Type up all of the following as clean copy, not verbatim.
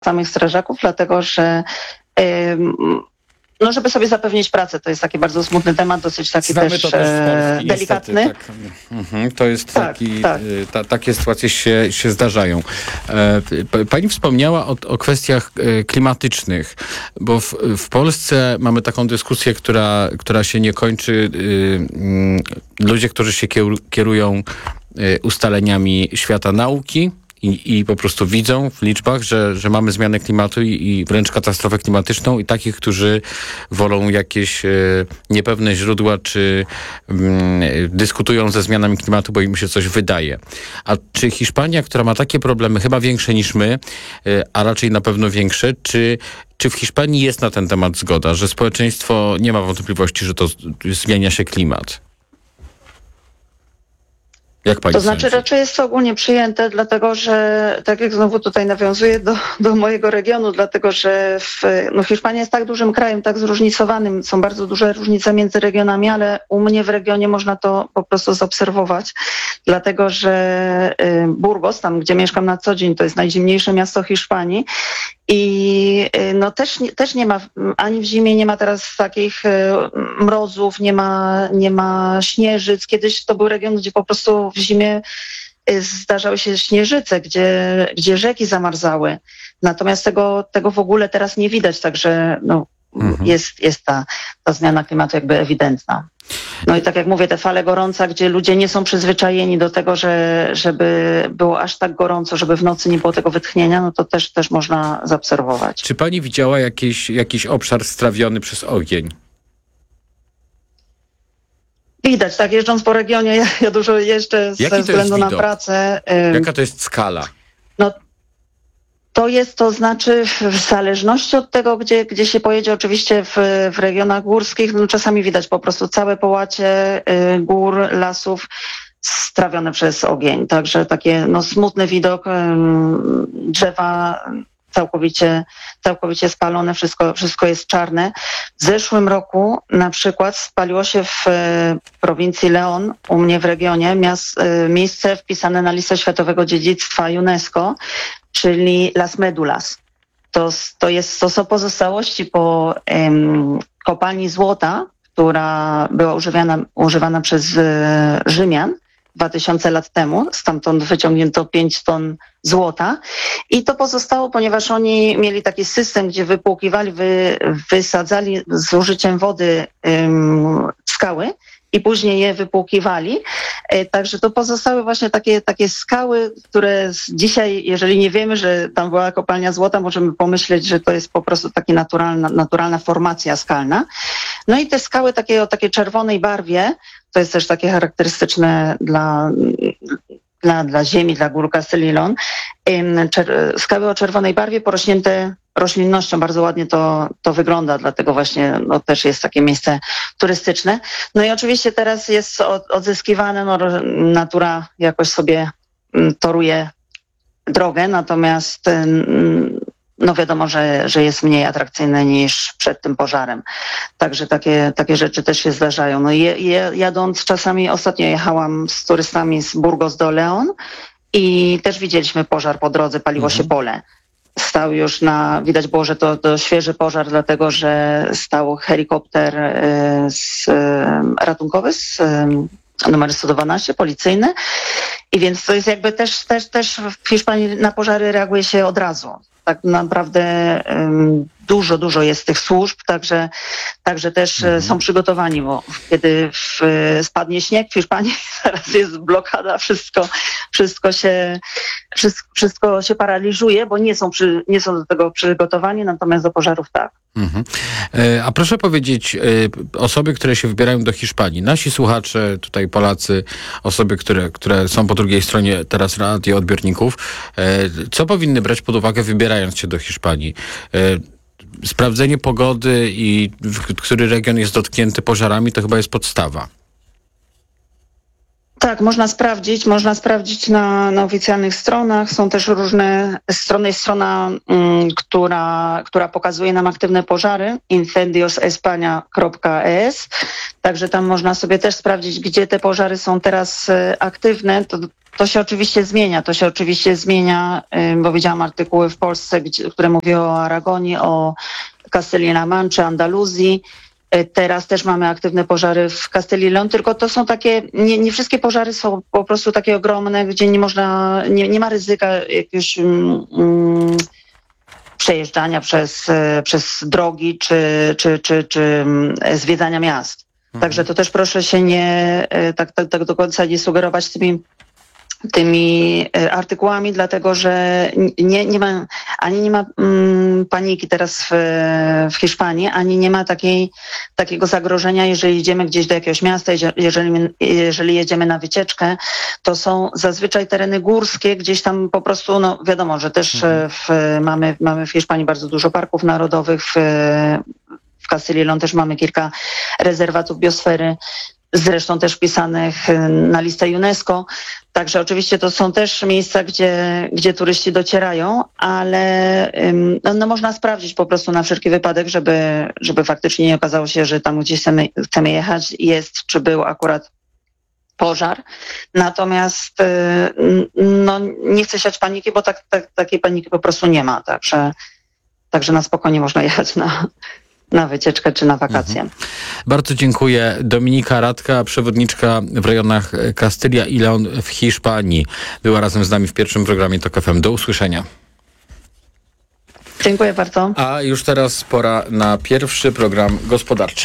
samych strażaków, dlatego że no, żeby sobie zapewnić pracę. To jest taki bardzo smutny temat, dosyć taki Znamy też, to też z Polski, delikatny. niestety, tak. To jest taki, tak. Takie sytuacje się zdarzają. Pani wspomniała o kwestiach klimatycznych, bo w Polsce mamy taką dyskusję, która się nie kończy. Ludzie, którzy się kierują ustaleniami świata nauki, i po prostu widzą w liczbach, że mamy zmianę klimatu i wręcz katastrofę klimatyczną, i takich, którzy wolą jakieś niepewne źródła, czy dyskutują ze zmianami klimatu, bo im się coś wydaje. A czy Hiszpania, która ma takie problemy, chyba większe niż my, a raczej na pewno większe, czy w Hiszpanii jest na ten temat zgoda, że społeczeństwo nie ma wątpliwości, że to zmienia się klimat? Jak pani To znaczy sądzi? raczej jest to ogólnie przyjęte, dlatego że, tak jak znowu tutaj nawiązuję do mojego regionu, dlatego że Hiszpania jest tak dużym krajem, tak zróżnicowanym, są bardzo duże różnice między regionami, ale u mnie w regionie można to po prostu zaobserwować, dlatego że Burgos, tam gdzie mieszkam na co dzień, to jest najzimniejsze miasto Hiszpanii i no też nie ma, ani w zimie nie ma teraz takich mrozów, nie ma śnieżyc. Kiedyś to był region, gdzie po prostu w zimie zdarzały się śnieżyce, gdzie rzeki zamarzały. Natomiast tego w ogóle teraz nie widać, także no, jest ta zmiana klimatu jakby ewidentna. No i tak jak mówię, te fale gorąca, gdzie ludzie nie są przyzwyczajeni do tego, żeby było aż tak gorąco, żeby w nocy nie było tego wytchnienia, no to też można zaobserwować. Czy pani widziała jakiś obszar strawiony przez ogień? Widać, tak, jeżdżąc po regionie, ja dużo jeżdżę ze względu na pracę. Jaka to jest skala? No, to znaczy w zależności od tego, gdzie się pojedzie, oczywiście w regionach górskich, no czasami widać po prostu całe połacie gór, lasów strawione przez ogień. Także takie no, smutny widok, drzewa całkowicie spalone, wszystko jest czarne. W zeszłym roku na przykład spaliło się w prowincji León, u mnie w regionie, miejsce wpisane na listę Światowego Dziedzictwa UNESCO, czyli Las Médulas. To są pozostałości po kopalni złota, która była używana przez Rzymian 2000 lat temu. Stamtąd wyciągnięto 5 ton złota i to pozostało, ponieważ oni mieli taki system, gdzie wypłukiwali, wysadzali z użyciem wody skały i później je wypłukiwali. Także to pozostały właśnie takie skały, które dzisiaj, jeżeli nie wiemy, że tam była kopalnia złota, możemy pomyśleć, że to jest po prostu taka naturalna formacja skalna. No i te skały o takiej czerwonej barwie, to jest też takie charakterystyczne dla ziemi, dla gór Castellillon. Skały o czerwonej barwie porośnięte roślinnością, bardzo ładnie to wygląda, dlatego właśnie no, też jest takie miejsce turystyczne. No i oczywiście teraz jest odzyskiwane, no, natura jakoś sobie toruje drogę, natomiast no wiadomo, że jest mniej atrakcyjne niż przed tym pożarem. Także takie rzeczy też się zdarzają. No jadąc czasami, ostatnio jechałam z turystami z Burgos do León i też widzieliśmy pożar po drodze, paliło się pole. Stał już widać było, że to świeży pożar, dlatego że stał helikopter ratunkowy numer 112, policyjny. I więc to jest jakby też w Hiszpanii na pożary reaguje się od razu. Tak naprawdę dużo jest tych służb, także też są przygotowani, bo kiedy spadnie śnieg w Hiszpanii, zaraz jest blokada, wszystko się paraliżuje, bo nie są do tego przygotowani, natomiast do pożarów tak. A proszę powiedzieć, osoby, które się wybierają do Hiszpanii, nasi słuchacze, tutaj Polacy, osoby, które są po drugiej stronie teraz radioodbiorników, co powinny brać pod uwagę, wybierając się do Hiszpanii? Sprawdzenie pogody i który region jest dotknięty pożarami, to chyba jest podstawa. Tak, można sprawdzić na oficjalnych stronach. Są też różne strony. Jest strona, która pokazuje nam aktywne pożary, incendiosespaña.es. Także tam można sobie też sprawdzić, gdzie te pożary są teraz aktywne. To się oczywiście zmienia, bo widziałam artykuły w Polsce, które mówiły o Aragonii, o Castylii-La Mancha, Andaluzji. Teraz też mamy aktywne pożary w Castylii León, tylko to są takie, nie wszystkie pożary są po prostu takie ogromne, gdzie nie ma ryzyka jakiegoś przejeżdżania przez drogi czy zwiedzania miast. Także to też proszę się tak do końca nie sugerować tymi artykułami, dlatego że nie ma paniki teraz w Hiszpanii, ani nie ma takiego zagrożenia, jeżeli jedziemy gdzieś do jakiegoś miasta, jeżeli jedziemy na wycieczkę, to są zazwyczaj tereny górskie, gdzieś tam po prostu, no wiadomo, że też mamy w Hiszpanii bardzo dużo parków narodowych, w Castylii León też mamy kilka rezerwatów biosfery, zresztą też wpisanych na listę UNESCO. Także oczywiście to są też miejsca, gdzie turyści docierają, ale można sprawdzić po prostu na wszelki wypadek, żeby faktycznie nie okazało się, że tam, gdzie chcemy jechać, jest czy był akurat pożar. Natomiast nie chcę siać paniki, bo takiej paniki po prostu nie ma. Także na spokojnie można jechać na wycieczkę czy na wakacje. Bardzo dziękuję. Dominika Radka, przewodniczka w rejonach Castilla y León w Hiszpanii. Była razem z nami w pierwszym programie TOK FM. Do usłyszenia. Dziękuję bardzo. A już teraz pora na pierwszy program gospodarczy.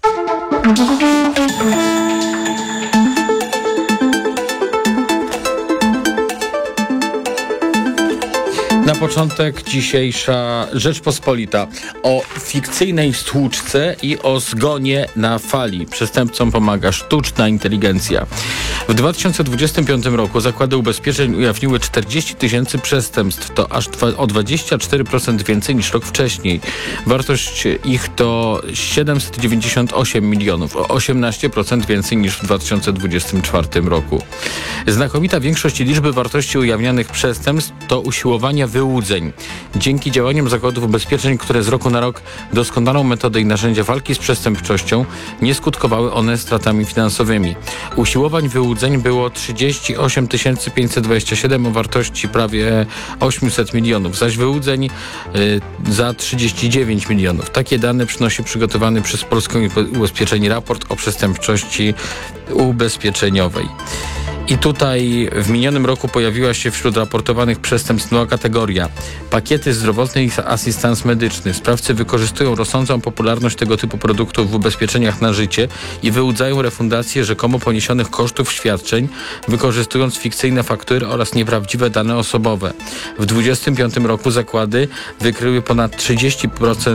Na początek dzisiejsza Rzeczpospolita o fikcyjnej stłuczce i o zgonie na fali. Przestępcom pomaga sztuczna inteligencja. W 2025 roku zakłady ubezpieczeń ujawniły 40 000 przestępstw. To aż o 24% więcej niż rok wcześniej. Wartość ich to 798 milionów, o 18% więcej niż w 2024 roku. Znakomita większość liczby wartości ujawnianych przestępstw to usiłowania wyłudzeń. Dzięki działaniom zakładów ubezpieczeń, które z roku na rok doskonalą metodę i narzędzia walki z przestępczością, nie skutkowały one stratami finansowymi. Usiłowań wyłudzeń było 38 527 o wartości prawie 800 milionów, zaś wyłudzeń za 39 milionów. Takie dane przynosi przygotowany przez Polską Ubezpieczeń raport o przestępczości ubezpieczeniowej. I tutaj w minionym roku pojawiła się wśród raportowanych przestępstw nowa kategoria. Pakiety zdrowotne i asystans medyczny. Sprawcy wykorzystują rosnącą popularność tego typu produktów w ubezpieczeniach na życie i wyłudzają refundację rzekomo poniesionych kosztów świadczeń, wykorzystując fikcyjne faktury oraz nieprawdziwe dane osobowe. W 2025 roku zakłady wykryły ponad 30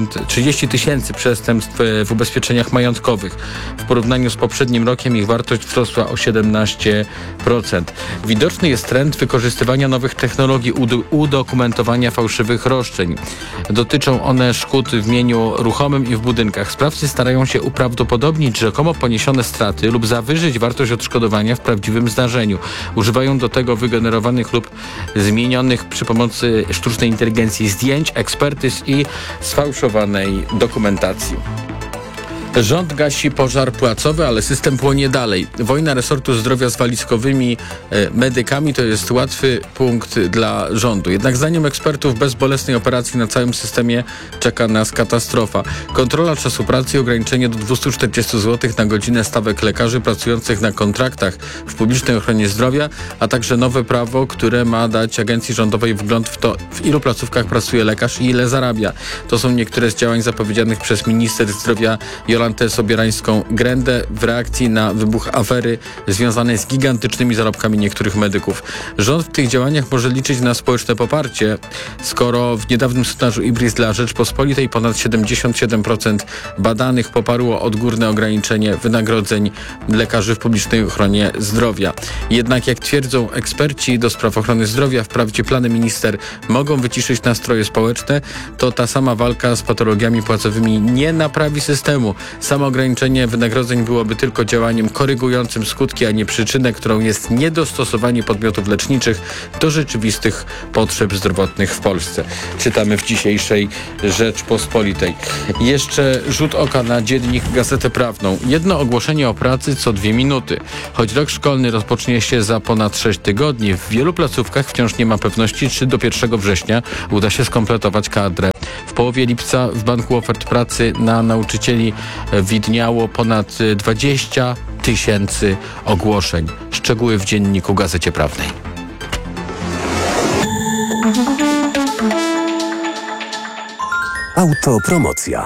000 przestępstw w ubezpieczeniach majątkowych. W porównaniu z poprzednim rokiem ich wartość wzrosła o 17%. Widoczny jest trend wykorzystywania nowych technologii udokumentowania fałszywych roszczeń. Dotyczą one szkód w mieniu ruchomym i w budynkach. Sprawcy starają się uprawdopodobnić rzekomo poniesione straty lub zawyżyć wartość odszkodowania w prawdziwym zdarzeniu. Używają do tego wygenerowanych lub zmienionych przy pomocy sztucznej inteligencji zdjęć, ekspertyz i sfałszowanej dokumentacji. Rząd gasi pożar płacowy, ale system płonie dalej. Wojna resortu zdrowia z walizkowymi medykami to jest łatwy punkt dla rządu. Jednak zdaniem ekspertów bez bolesnej operacji na całym systemie czeka nas katastrofa. Kontrola czasu pracy i ograniczenie do 240 zł na godzinę stawek lekarzy pracujących na kontraktach w publicznej ochronie zdrowia, a także nowe prawo, które ma dać agencji rządowej wgląd w to, w ilu placówkach pracuje lekarz i ile zarabia. To są niektóre z działań zapowiedzianych przez minister zdrowia Jolantę Sobierańską-Grendę w reakcji na wybuch afery związanej z gigantycznymi zarobkami niektórych medyków. Rząd w tych działaniach może liczyć na społeczne poparcie, skoro w niedawnym sondażu IBRIS dla Rzeczpospolitej ponad 77% badanych poparło odgórne ograniczenie wynagrodzeń lekarzy w publicznej ochronie zdrowia. Jednak jak twierdzą eksperci do spraw ochrony zdrowia, wprawdzie plany minister mogą wyciszyć nastroje społeczne, to ta sama walka z patologiami płacowymi nie naprawi systemu. Samo ograniczenie wynagrodzeń byłoby tylko działaniem korygującym skutki, a nie przyczynę, którą jest niedostosowanie podmiotów leczniczych do rzeczywistych potrzeb zdrowotnych w Polsce. Czytamy w dzisiejszej Rzeczpospolitej. Jeszcze rzut oka na dziennik Gazetę Prawną. Jedno ogłoszenie o pracy co 2 minuty. Choć rok szkolny rozpocznie się za ponad 6 tygodni, w wielu placówkach wciąż nie ma pewności, czy do 1 września uda się skompletować kadrę. W połowie lipca w Banku Ofert Pracy na nauczycieli widniało ponad 20 000 ogłoszeń. Szczegóły w dzienniku Gazecie Prawnej. Autopromocja.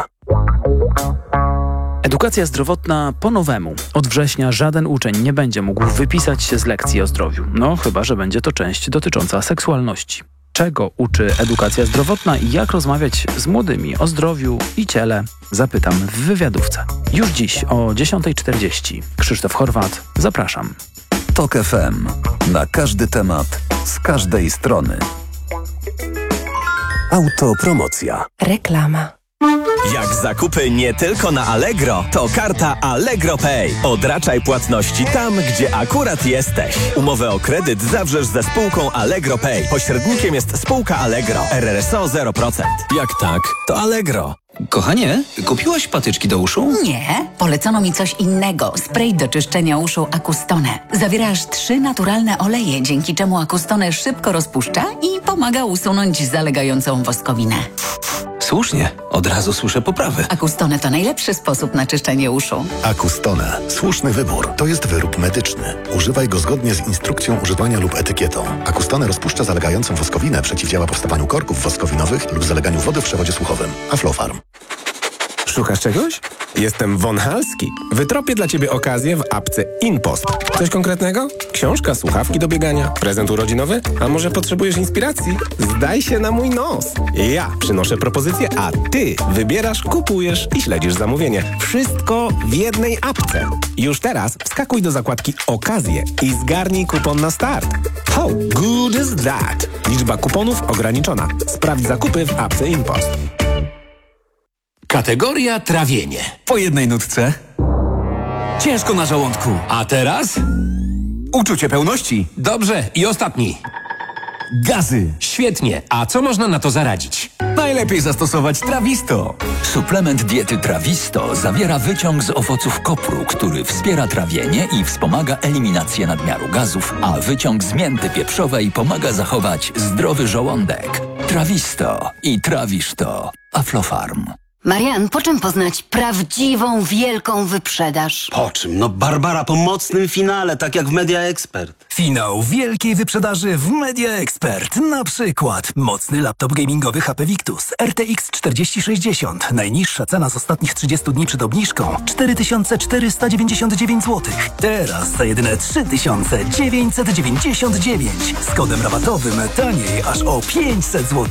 Edukacja zdrowotna po nowemu. Od września żaden uczeń nie będzie mógł wypisać się z lekcji o zdrowiu. No, chyba że będzie to część dotycząca seksualności. Czego uczy edukacja zdrowotna i jak rozmawiać z młodymi o zdrowiu i ciele? Zapytam w wywiadówce. Już dziś o 10:40. Krzysztof Horwat, zapraszam. TOK FM. Na każdy temat, z każdej strony. Autopromocja. Reklama. Jak zakupy nie tylko na Allegro, to karta Allegro Pay. Odraczaj płatności tam, gdzie akurat jesteś. Umowę o kredyt zawrzesz ze spółką Allegro Pay. Pośrednikiem jest spółka Allegro. RRSO 0%. Jak tak, to Allegro. Kochanie, kupiłaś patyczki do uszu? Nie, polecono mi coś innego. Spray do czyszczenia uszu Acustone. Zawiera aż 3 naturalne oleje, dzięki czemu Acustone szybko rozpuszcza i pomaga usunąć zalegającą woskowinę. Słusznie, od razu słyszę poprawy. Acustone to najlepszy sposób na czyszczenie uszu. Acustone. Słuszny wybór. To jest wyrób medyczny. Używaj go zgodnie z instrukcją używania lub etykietą. Acustone rozpuszcza zalegającą woskowinę, przeciwdziała powstawaniu korków woskowinowych lub zaleganiu wody w przewodzie słuchowym. Aflofarm. Szukasz czegoś? Jestem Von Halski. Wytropię dla Ciebie okazję w apce InPost. Coś konkretnego? Książka, słuchawki do biegania, prezent urodzinowy? A może potrzebujesz inspiracji? Zdaj się na mój nos. Ja przynoszę propozycję, a Ty wybierasz, kupujesz i śledzisz zamówienie. Wszystko w jednej apce. Już teraz wskakuj do zakładki Okazje i zgarnij kupon na start. How good is that? Liczba kuponów ograniczona. Sprawdź zakupy w apce InPost. Kategoria trawienie. Po jednej nutce. Ciężko na żołądku. A teraz? Uczucie pełności. Dobrze, i ostatni. Gazy. Świetnie. A co można na to zaradzić? Najlepiej zastosować Trawisto. Suplement diety Trawisto zawiera wyciąg z owoców kopru, który wspiera trawienie i wspomaga eliminację nadmiaru gazów, a wyciąg z mięty pieprzowej pomaga zachować zdrowy żołądek. Trawisto i trawisz to. Aflofarm. Marian, po czym poznać prawdziwą, wielką wyprzedaż? Po czym? No Barbara, po mocnym finale, tak jak w Media Expert. Finał wielkiej wyprzedaży w Media Expert. Na przykład mocny laptop gamingowy HP Victus RTX 4060. Najniższa cena z ostatnich 30 dni przed obniżką 4499 zł. Teraz za jedyne 3999. Z kodem rabatowym taniej aż o 500 zł.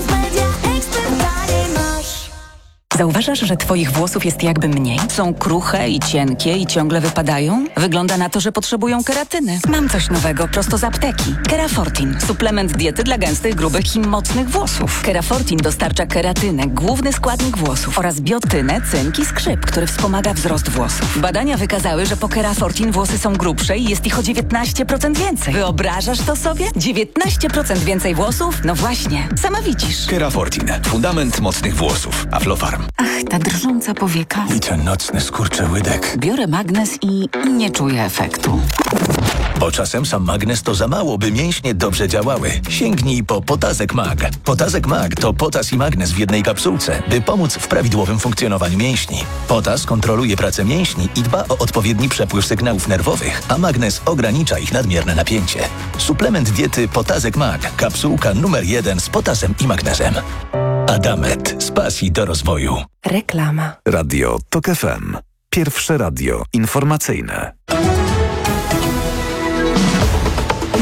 Zauważasz, że twoich włosów jest jakby mniej? Są kruche i cienkie i ciągle wypadają? Wygląda na to, że potrzebują keratyny. Mam coś nowego prosto z apteki. Kerafortin. Suplement diety dla gęstych, grubych i mocnych włosów. Kerafortin dostarcza keratynę, główny składnik włosów, oraz biotynę, cynk i skrzyp, który wspomaga wzrost włosów. Badania wykazały, że po Kerafortin włosy są grubsze i jest ich o 19% więcej. Wyobrażasz to sobie? 19% więcej włosów? No właśnie, sama widzisz. Kerafortin. Fundament mocnych włosów. Aflofarm. Ach, ta drżąca powieka. I ten nocny skurczyłydek. Biorę magnes i nie czuję efektu. Bo czasem sam magnes to za mało, by mięśnie dobrze działały. Sięgnij po Potazek Mag. Potazek Mag to potas i magnes w jednej kapsułce, by pomóc w prawidłowym funkcjonowaniu mięśni. Potas kontroluje pracę mięśni i dba o odpowiedni przepływ sygnałów nerwowych, a magnes ogranicza ich nadmierne napięcie. Suplement diety Potazek Mag. Kapsułka numer 1 z potasem i magnezem. Adamet. Z pasji do rozwoju. Reklama. Radio TOK FM. Pierwsze radio informacyjne.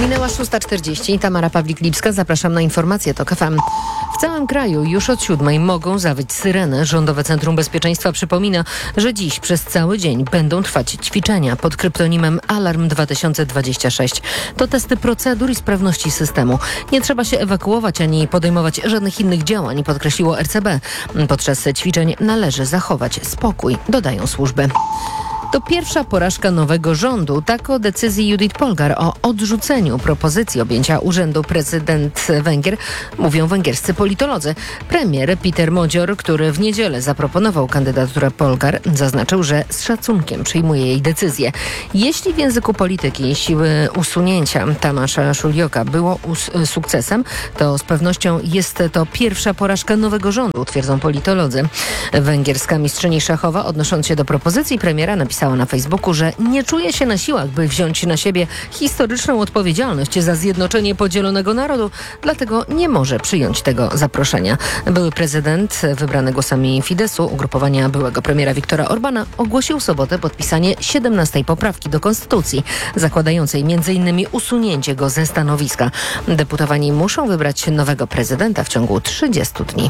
Minęła 6:40. Tamara Pawlik-Lipska. Zapraszam na informacje TOK FM. W całym kraju już od 7:00 mogą zawyć syreny. Rządowe Centrum Bezpieczeństwa przypomina, że dziś przez cały dzień będą trwać ćwiczenia pod kryptonimem Alarm 2026. To testy procedur i sprawności systemu. Nie trzeba się ewakuować ani podejmować żadnych innych działań, podkreśliło RCB. Podczas ćwiczeń należy zachować spokój, dodają służby. To pierwsza porażka nowego rządu. Tak o decyzji Judith Polgar o odrzuceniu propozycji objęcia urzędu prezydent Węgier mówią węgierscy politolodzy. Premier Peter Modzior, który w niedzielę zaproponował kandydaturę Polgar, zaznaczył, że z szacunkiem przyjmuje jej decyzję. Jeśli w języku polityki siły usunięcia Tamasza Szuljoka było sukcesem, to z pewnością jest to pierwsza porażka nowego rządu, twierdzą politolodzy. Węgierska mistrzyni szachowa, odnosząc się do propozycji premiera, napisała na Facebooku, że nie czuje się na siłach, by wziąć na siebie historyczną odpowiedzialność za zjednoczenie podzielonego narodu, dlatego nie może przyjąć tego zaproszenia. Były prezydent, wybrany głosami Fidesu, ugrupowania byłego premiera Viktora Orbana, ogłosił w sobotę podpisanie 17. poprawki do konstytucji, zakładającej m.in. usunięcie go ze stanowiska. Deputowani muszą wybrać nowego prezydenta w ciągu 30 dni.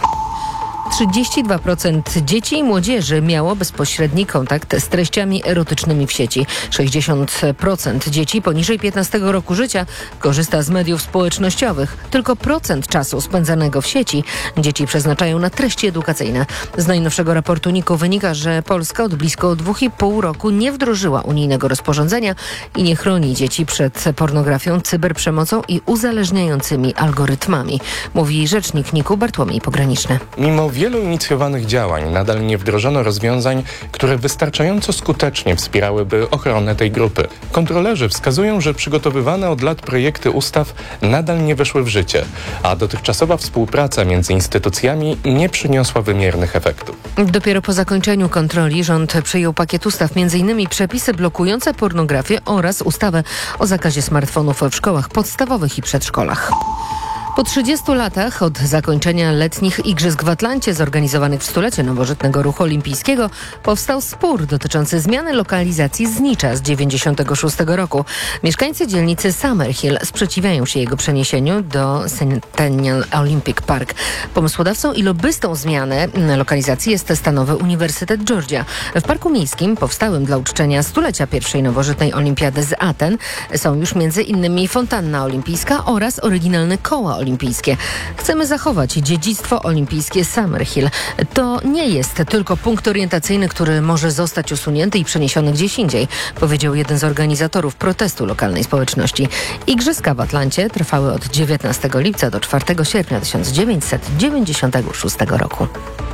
32% dzieci i młodzieży miało bezpośredni kontakt z treściami erotycznymi w sieci. 60% dzieci poniżej 15 roku życia korzysta z mediów społecznościowych. Tylko procent czasu spędzanego w sieci dzieci przeznaczają na treści edukacyjne. Z najnowszego raportu NIK-u wynika, że Polska od blisko 2,5 roku nie wdrożyła unijnego rozporządzenia i nie chroni dzieci przed pornografią, cyberprzemocą i uzależniającymi algorytmami, mówi rzecznik NIK-u Bartłomiej Pograniczny. Mimo wielu inicjowanych działań nadal nie wdrożono rozwiązań, które wystarczająco skutecznie wspierałyby ochronę tej grupy. Kontrolerzy wskazują, że przygotowywane od lat projekty ustaw nadal nie weszły w życie, a dotychczasowa współpraca między instytucjami nie przyniosła wymiernych efektów. Dopiero po zakończeniu kontroli rząd przyjął pakiet ustaw, m.in. przepisy blokujące pornografię oraz ustawę o zakazie smartfonów w szkołach podstawowych i przedszkolach. Po 30 latach od zakończenia letnich igrzysk w Atlancie zorganizowanych w stulecie nowożytnego ruchu olimpijskiego powstał spór dotyczący zmiany lokalizacji znicza z 1996 roku. Mieszkańcy dzielnicy Summerhill sprzeciwiają się jego przeniesieniu do Centennial Olympic Park. Pomysłodawcą i lobbystą zmiany lokalizacji jest stanowy Uniwersytet Georgia. W parku miejskim powstałym dla uczczenia stulecia pierwszej nowożytnej olimpiady z Aten są już m.in. fontanna olimpijska oraz oryginalne koła olimpijskie. Chcemy zachować dziedzictwo olimpijskie Summerhill. To nie jest tylko punkt orientacyjny, który może zostać usunięty i przeniesiony gdzieś indziej, powiedział jeden z organizatorów protestu lokalnej społeczności. Igrzyska w Atlancie trwały od 19 lipca do 4 sierpnia 1996 roku.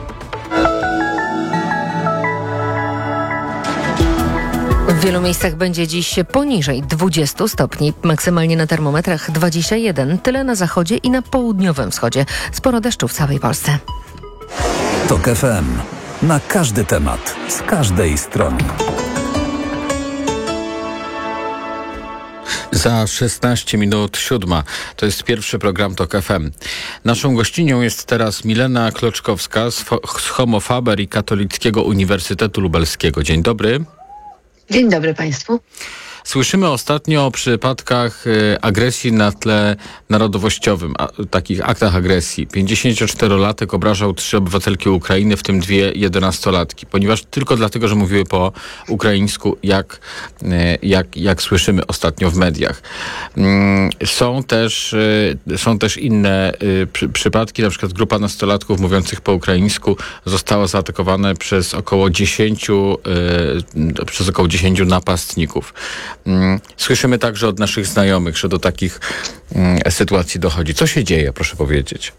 W wielu miejscach będzie dziś poniżej 20 stopni, maksymalnie na termometrach 21, tyle na zachodzie i na południowym wschodzie. Sporo deszczu w całej Polsce. TOK FM. Na każdy temat, z każdej strony. Za 16 minut 7. To jest pierwszy program TOK FM. Naszą gościnią jest teraz Milena Kloczkowska z Homo Faber i Katolickiego Uniwersytetu Lubelskiego. Dzień dobry. Dzień dobry Państwu. Słyszymy ostatnio o przypadkach agresji na tle narodowościowym, takich aktach agresji. 54-latek obrażał 3 obywatelki Ukrainy, w tym 2 11-latki, ponieważ tylko dlatego, że mówiły po ukraińsku, jak słyszymy ostatnio w mediach. Są też inne przypadki, na przykład grupa nastolatków mówiących po ukraińsku została zaatakowana przez około 10 napastników. Słyszymy także od naszych znajomych, że do takich sytuacji dochodzi. Co się dzieje, proszę powiedzieć?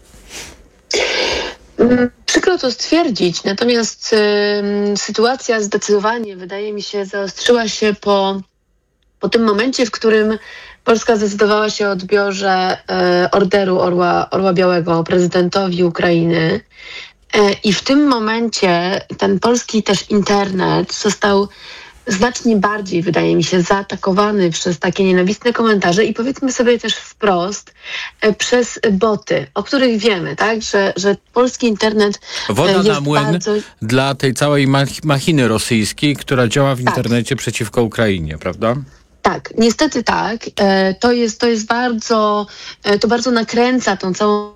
Przykro to stwierdzić, natomiast sytuacja zdecydowanie, wydaje mi się, zaostrzyła się po tym momencie, w którym Polska zdecydowała się o odbiorze Orderu Orła Białego prezydentowi Ukrainy. I w tym momencie ten polski też internet został znacznie bardziej, wydaje mi się, zaatakowany przez takie nienawistne komentarze i powiedzmy sobie też wprost, przez boty, o których wiemy, tak, że polski internet woda jest na młyn bardzo... dla tej całej machiny rosyjskiej, która działa w internecie przeciwko Ukrainie, prawda? Tak, niestety tak. To jest bardzo, to bardzo nakręca tą całą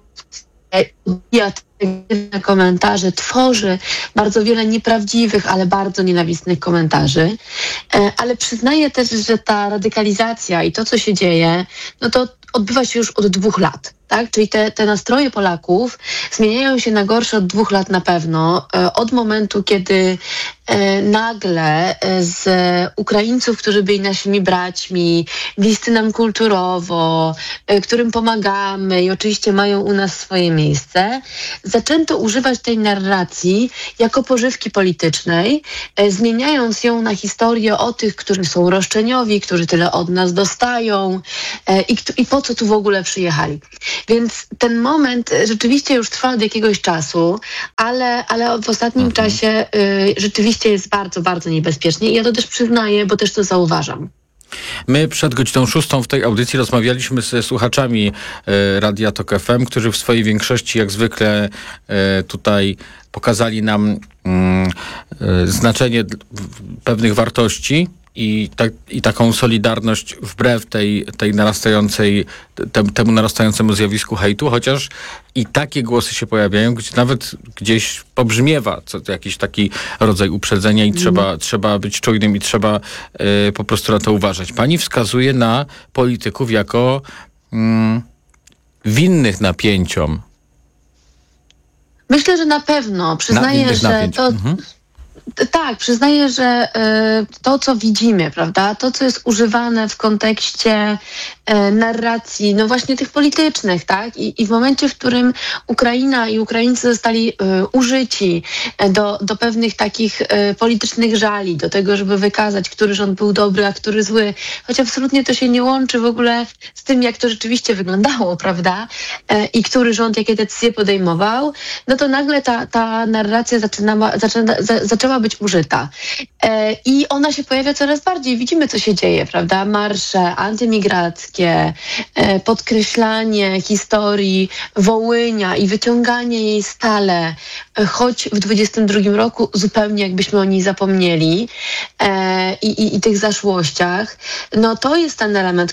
komentarze, tworzy bardzo wiele nieprawdziwych, ale bardzo nienawistnych komentarzy. Ale przyznaję też, że ta radykalizacja i to, co się dzieje, no to odbywa się już od 2 lat. Tak? Czyli te nastroje Polaków zmieniają się na gorsze od 2 lat na pewno. Od momentu, kiedy nagle z Ukraińców, którzy byli naszymi braćmi, bliscy nam kulturowo, którym pomagamy i oczywiście mają u nas swoje miejsce, zaczęto używać tej narracji jako pożywki politycznej, zmieniając ją na historię o tych, którzy są roszczeniowi, którzy tyle od nas dostają i po co tu w ogóle przyjechali. Więc ten moment rzeczywiście już trwa od jakiegoś czasu, ale w ostatnim czasie rzeczywiście jest bardzo, bardzo niebezpiecznie i ja to też przyznaję, bo też to zauważam. My przed godziną 6 w tej audycji rozmawialiśmy ze słuchaczami Radia Tok FM, którzy w swojej większości jak zwykle tutaj pokazali nam znaczenie pewnych wartości i taką solidarność wbrew tej narastającej, temu narastającemu zjawisku hejtu, chociaż i takie głosy się pojawiają, gdzie nawet gdzieś pobrzmiewa jakiś taki rodzaj uprzedzenia i trzeba być czujnym i trzeba po prostu na to uważać. Pani wskazuje na polityków jako winnych napięciom. Myślę, że na pewno. Przyznaję, że to... Tak, przyznaję, że to, co widzimy, prawda, to, co jest używane w kontekście narracji, no właśnie tych politycznych, tak, i w momencie, w którym Ukraina i Ukraińcy zostali użyci do pewnych takich politycznych żali, do tego, żeby wykazać, który rząd był dobry, a który zły, choć absolutnie to się nie łączy w ogóle z tym, jak to rzeczywiście wyglądało, prawda, i który rząd jakie decyzje podejmował, no to nagle ta narracja zaczęła być użyta. I ona się pojawia coraz bardziej. Widzimy, co się dzieje, prawda? Marsze antymigrackie, podkreślanie historii Wołynia i wyciąganie jej stale, choć w 22 roku zupełnie jakbyśmy o niej zapomnieli i tych zaszłościach. No to jest ten element,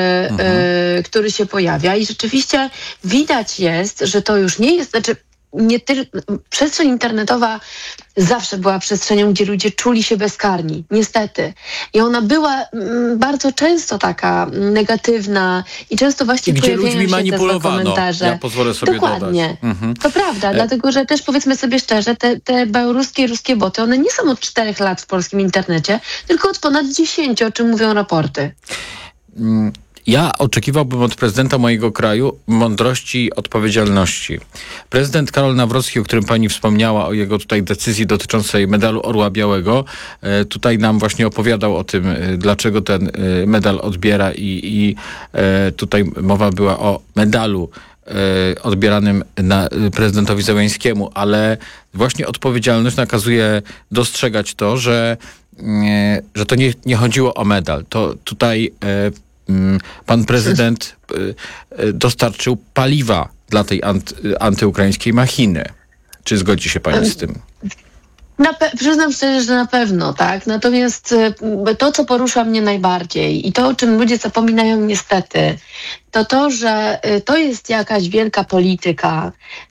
który się pojawia i rzeczywiście widać jest, że to już nie jest, przestrzeń internetowa zawsze była przestrzenią, gdzie ludzie czuli się bezkarni, niestety. I ona była bardzo często taka negatywna i często właśnie pojawiają się te złe komentarze. Ja pozwolę sobie Dokładnie. dodać. To prawda, dlatego że też powiedzmy sobie szczerze, te białoruskie i ruskie boty, one nie są od 4 lat w polskim internecie, tylko od ponad 10, o czym mówią raporty. Ja oczekiwałbym od prezydenta mojego kraju mądrości i odpowiedzialności. Prezydent Karol Nawrocki, o którym pani wspomniała, o jego tutaj decyzji dotyczącej medalu Orła Białego, tutaj nam właśnie opowiadał o tym, dlaczego ten medal odbiera i tutaj mowa była o medalu odbieranym prezydentowi Zełenskiemu, ale właśnie odpowiedzialność nakazuje dostrzegać to, że to nie chodziło o medal. To tutaj pan prezydent dostarczył paliwa dla tej antyukraińskiej machiny. Czy zgodzi się pani z tym? Przyznam szczerze, że na pewno, tak. Natomiast to, co porusza mnie najbardziej i to, o czym ludzie zapominają niestety, to, że to jest jakaś wielka polityka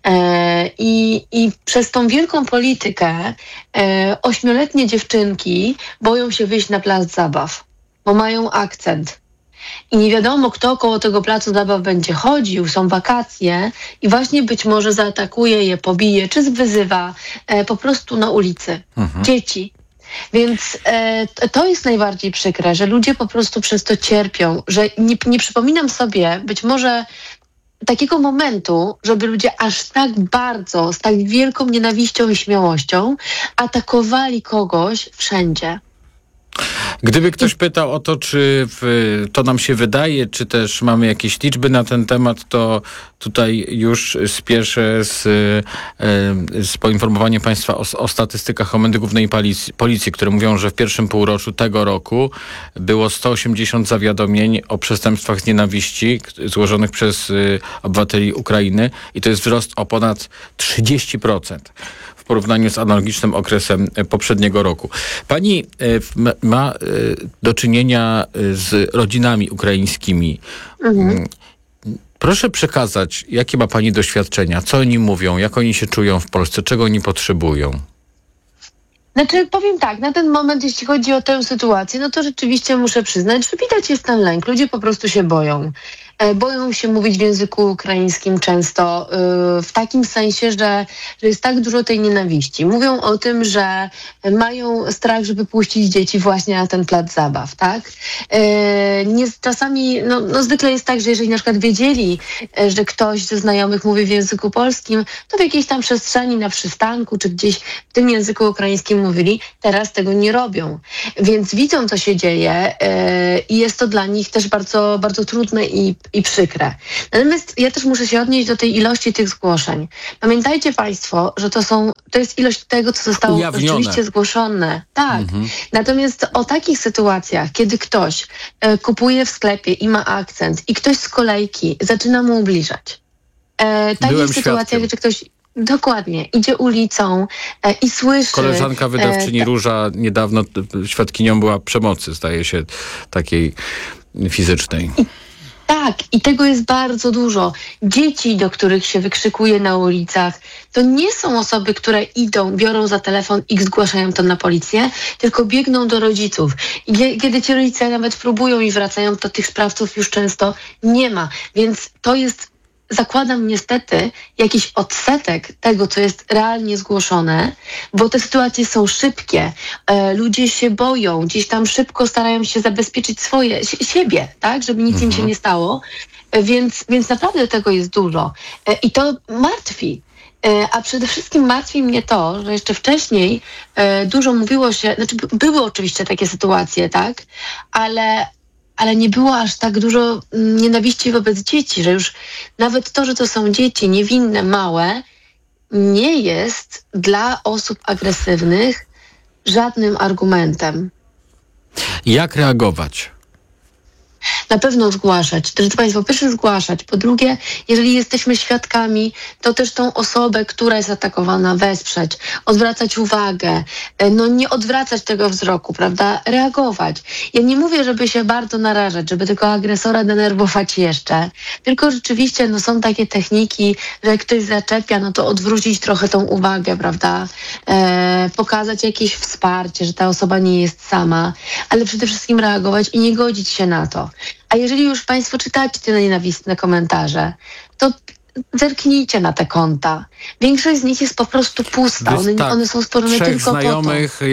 i przez tą wielką politykę 8-letnie dziewczynki boją się wyjść na plac zabaw, bo mają akcent. I nie wiadomo, kto koło tego placu zabaw będzie chodził, są wakacje i właśnie być może zaatakuje je, pobije, czy wyzywa po prostu na ulicy. Dzieci. Więc to jest najbardziej przykre, że ludzie po prostu przez to cierpią, że nie przypominam sobie być może takiego momentu, żeby ludzie aż tak bardzo, z tak wielką nienawiścią i śmiałością atakowali kogoś wszędzie. Gdyby ktoś pytał o to, czy to nam się wydaje, czy też mamy jakieś liczby na ten temat, to tutaj już spieszę z poinformowaniem państwa o statystykach Komendy Głównej Policji, które mówią, że w pierwszym półroczu tego roku było 180 zawiadomień o przestępstwach z nienawiści złożonych przez obywateli Ukrainy i to jest wzrost o ponad 30%. w porównaniu z analogicznym okresem poprzedniego roku. Pani ma do czynienia z rodzinami ukraińskimi. Proszę przekazać, jakie ma pani doświadczenia, co oni mówią, jak oni się czują w Polsce, czego oni potrzebują. Znaczy, powiem tak, na ten moment, jeśli chodzi o tę sytuację, no to rzeczywiście muszę przyznać, że widać jest ten lęk. Ludzie po prostu się boją. Boją się mówić w języku ukraińskim często, w takim sensie, że jest tak dużo tej nienawiści. Mówią o tym, że mają strach, żeby puścić dzieci właśnie na ten plac zabaw, tak? Czasami, zwykle jest tak, że jeżeli na przykład wiedzieli, że ktoś ze znajomych mówi w języku polskim, to w jakiejś tam przestrzeni na przystanku, czy gdzieś w tym języku ukraińskim mówili, teraz tego nie robią. Więc widzą, co się dzieje i jest to dla nich też bardzo, bardzo trudne i przykre. Natomiast ja też muszę się odnieść do tej ilości tych zgłoszeń. Pamiętajcie Państwo, że to jest ilość tego, co zostało rzeczywiście zgłoszone. Tak. Natomiast o takich sytuacjach, kiedy ktoś kupuje w sklepie i ma akcent i ktoś z kolejki zaczyna mu ubliżać. Takich sytuacjach, gdzie ktoś dokładnie idzie ulicą i słyszy... Koleżanka wydawczyni Róża niedawno świadkinią była przemocy, zdaje się, takiej fizycznej. Tak, i tego jest bardzo dużo. Dzieci, do których się wykrzykuje na ulicach, to nie są osoby, które idą, biorą za telefon i zgłaszają to na policję, tylko biegną do rodziców. I kiedy ci rodzice nawet próbują i wracają, to tych sprawców już często nie ma. Więc to jest, zakładam niestety, jakiś odsetek tego, co jest realnie zgłoszone, bo te sytuacje są szybkie. Ludzie się boją, gdzieś tam szybko starają się zabezpieczyć siebie, tak, żeby nic im się nie stało. Więc naprawdę tego jest dużo. I to martwi. A przede wszystkim martwi mnie to, że jeszcze wcześniej dużo mówiło się, znaczy były oczywiście takie sytuacje, tak, ale nie było aż tak dużo nienawiści wobec dzieci, że już nawet to, że to są dzieci niewinne, małe, nie jest dla osób agresywnych żadnym argumentem. Jak reagować? Na pewno zgłaszać. Drodzy Państwo, po pierwsze zgłaszać. Po drugie, jeżeli jesteśmy świadkami, to też tą osobę, która jest atakowana, wesprzeć, odwracać uwagę, nie odwracać tego wzroku, prawda? Reagować. Ja nie mówię, żeby się bardzo narażać, żeby tylko agresora denerwować jeszcze, tylko rzeczywiście są takie techniki, że jak ktoś zaczepia, to odwrócić trochę tą uwagę, prawda? Pokazać jakieś wsparcie, że ta osoba nie jest sama, ale przede wszystkim reagować i nie godzić się na to. A jeżeli już Państwo czytacie te nienawistne komentarze, to zerknijcie na te konta. Większość z nich jest po prostu pusta. One są stworzone tylko znajomych, po to.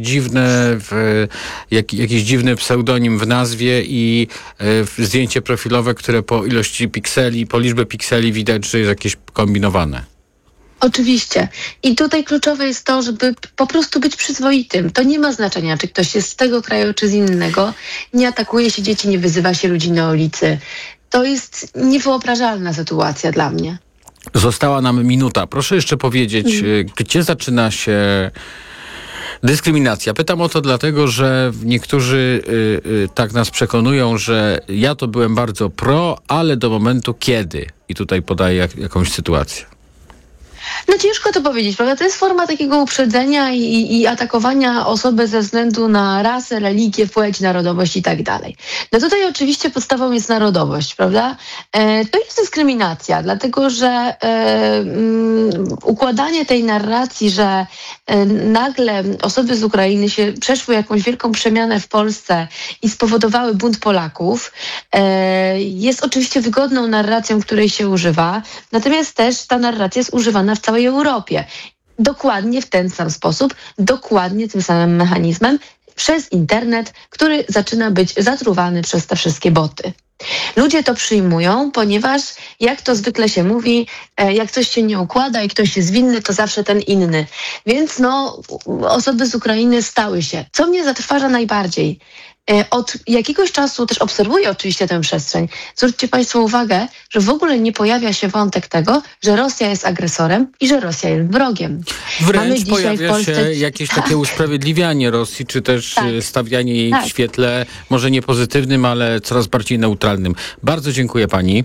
Jakiś dziwny pseudonim w nazwie i zdjęcie profilowe, które po ilości pikseli, po liczbie pikseli widać, że jest jakieś kombinowane. Oczywiście. I tutaj kluczowe jest to, żeby po prostu być przyzwoitym. To nie ma znaczenia, czy ktoś jest z tego kraju, czy z innego. Nie atakuje się dzieci, nie wyzywa się ludzi na ulicy. To jest niewyobrażalna sytuacja dla mnie. Została nam minuta. Proszę jeszcze powiedzieć, gdzie zaczyna się dyskryminacja? Pytam o to dlatego, że niektórzy tak nas przekonują, że ja to byłem bardzo pro, ale do momentu kiedy. I tutaj podaję jakąś sytuację. Ciężko to powiedzieć, prawda? To jest forma takiego uprzedzenia i atakowania osoby ze względu na rasę, religię, płeć, narodowość i tak dalej. Tutaj oczywiście podstawą jest narodowość, prawda? To jest dyskryminacja, dlatego że układanie tej narracji, że nagle osoby z Ukrainy się przeszły jakąś wielką przemianę w Polsce i spowodowały bunt Polaków, jest oczywiście wygodną narracją, której się używa, natomiast też ta narracja jest używana w całej Europie. Dokładnie w ten sam sposób, dokładnie tym samym mechanizmem, przez internet, który zaczyna być zatruwany przez te wszystkie boty. Ludzie to przyjmują, ponieważ jak to zwykle się mówi, jak coś się nie układa i ktoś jest winny, to zawsze ten inny. Więc osoby z Ukrainy stały się. Co mnie zatrważa najbardziej? Od jakiegoś czasu też obserwuję oczywiście tę przestrzeń. Zwróćcie Państwo uwagę, że w ogóle nie pojawia się wątek tego, że Rosja jest agresorem i że Rosja jest wrogiem. Wręcz pojawia się jakieś takie usprawiedliwianie Rosji, czy też stawianie jej w świetle może nie pozytywnym, ale coraz bardziej neutralnym. Bardzo dziękuję Pani.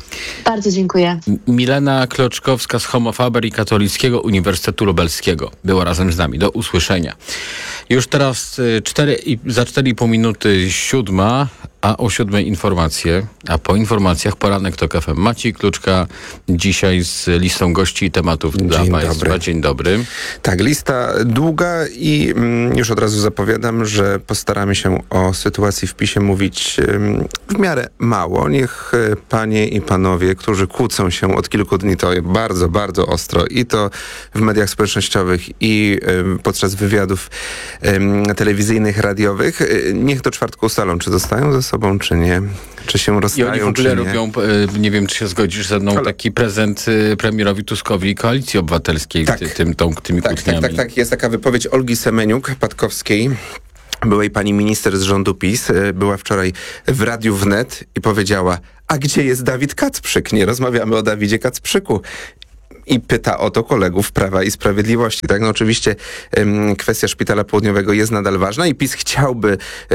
Bardzo dziękuję. Milena Kloczkowska z Homo Faber i Katolickiego Uniwersytetu Lubelskiego była razem z nami. Do usłyszenia. Już teraz za 4,5 minuty 7:00, a o 7:00 informacje, a po informacjach poranek TOK FM. Maciej Kluczka dzisiaj z listą gości i tematów dla Państwa. Dobry. Dzień dobry. Tak, lista długa i już od razu zapowiadam, że postaramy się o sytuacji w PiS-ie mówić w miarę mało. Niech panie i panowie, którzy kłócą się od kilku dni, to bardzo, bardzo ostro i to w mediach społecznościowych i podczas wywiadów telewizyjnych, radiowych, niech do czwartku ustalą, czy zostają ze sobą, czy nie, czy się rozstają, i oni w ogóle robią, nie wiem, czy się zgodzisz ze mną, taki prezent premierowi Tuskowi i Koalicji Obywatelskiej, tak, tymi kłótniami. Tak. Jest taka wypowiedź Olgi Semeniuk-Patkowskiej, byłej pani minister z rządu PiS, była wczoraj w Radiu Wnet i powiedziała: a gdzie jest Dawid Kacprzyk? Nie rozmawiamy o Dawidzie Kacprzyku. I pyta o to kolegów Prawa i Sprawiedliwości. Tak, no oczywiście kwestia Szpitala Południowego jest nadal ważna i PiS chciałby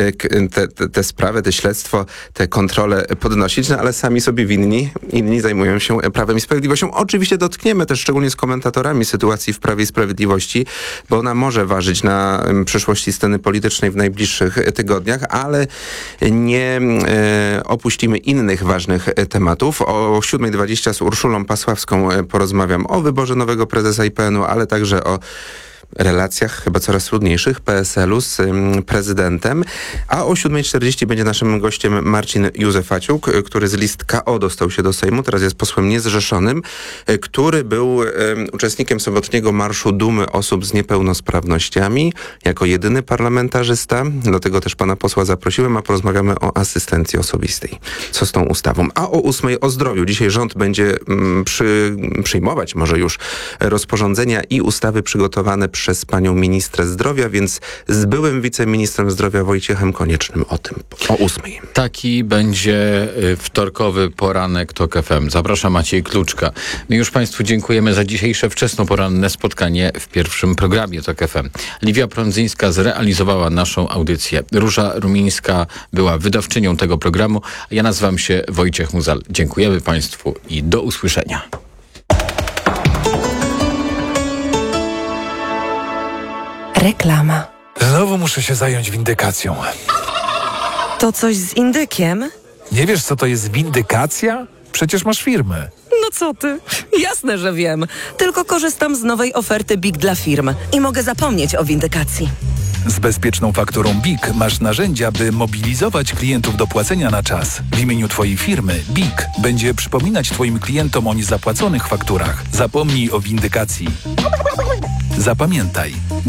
te sprawy, te śledztwo, te kontrole podnosić, no ale sami sobie inni zajmują się Prawem i Sprawiedliwością. Oczywiście dotkniemy też szczególnie z komentatorami sytuacji w Prawie i Sprawiedliwości, bo ona może ważyć na przyszłości sceny politycznej w najbliższych tygodniach, ale nie opuścimy innych ważnych tematów. O 7:20 z Urszulą Pasławską porozmawiam o wyborze nowego prezesa IPN-u, ale także o relacjach chyba coraz trudniejszych PSL-u z prezydentem. A o 7:40 będzie naszym gościem Marcin Józefaciuk, który z list KO dostał się do Sejmu, teraz jest posłem niezrzeszonym, który był uczestnikiem sobotniego Marszu Dumy Osób z Niepełnosprawnościami jako jedyny parlamentarzysta. Dlatego też pana posła zaprosiłem, a porozmawiamy o asystencji osobistej. Co z tą ustawą? A o 8:00 o zdrowiu. Dzisiaj rząd będzie przyjmować może już rozporządzenia i ustawy przygotowane przez panią ministrę zdrowia, więc z byłym wiceministrem zdrowia Wojciechem Koniecznym o tym o 8:00. Taki będzie wtorkowy poranek TOK FM. Zapraszam, Maciej Kluczka. My już Państwu dziękujemy za dzisiejsze wczesnoporanne spotkanie w pierwszym programie TOK FM. Liwia Prądzyńska zrealizowała naszą audycję. Róża Rumińska była wydawczynią tego programu. Ja nazywam się Wojciech Muzal. Dziękujemy Państwu i do usłyszenia. Reklama. Znowu muszę się zająć windykacją. To coś z indykiem? Nie wiesz, co to jest windykacja? Przecież masz firmę. No co ty? Jasne, że wiem. Tylko korzystam z nowej oferty BIG dla firm i mogę zapomnieć o windykacji. Z bezpieczną fakturą BIG masz narzędzia, by mobilizować klientów do płacenia na czas. W imieniu Twojej firmy BIG będzie przypominać Twoim klientom o niezapłaconych fakturach. Zapomnij o windykacji. Zapamiętaj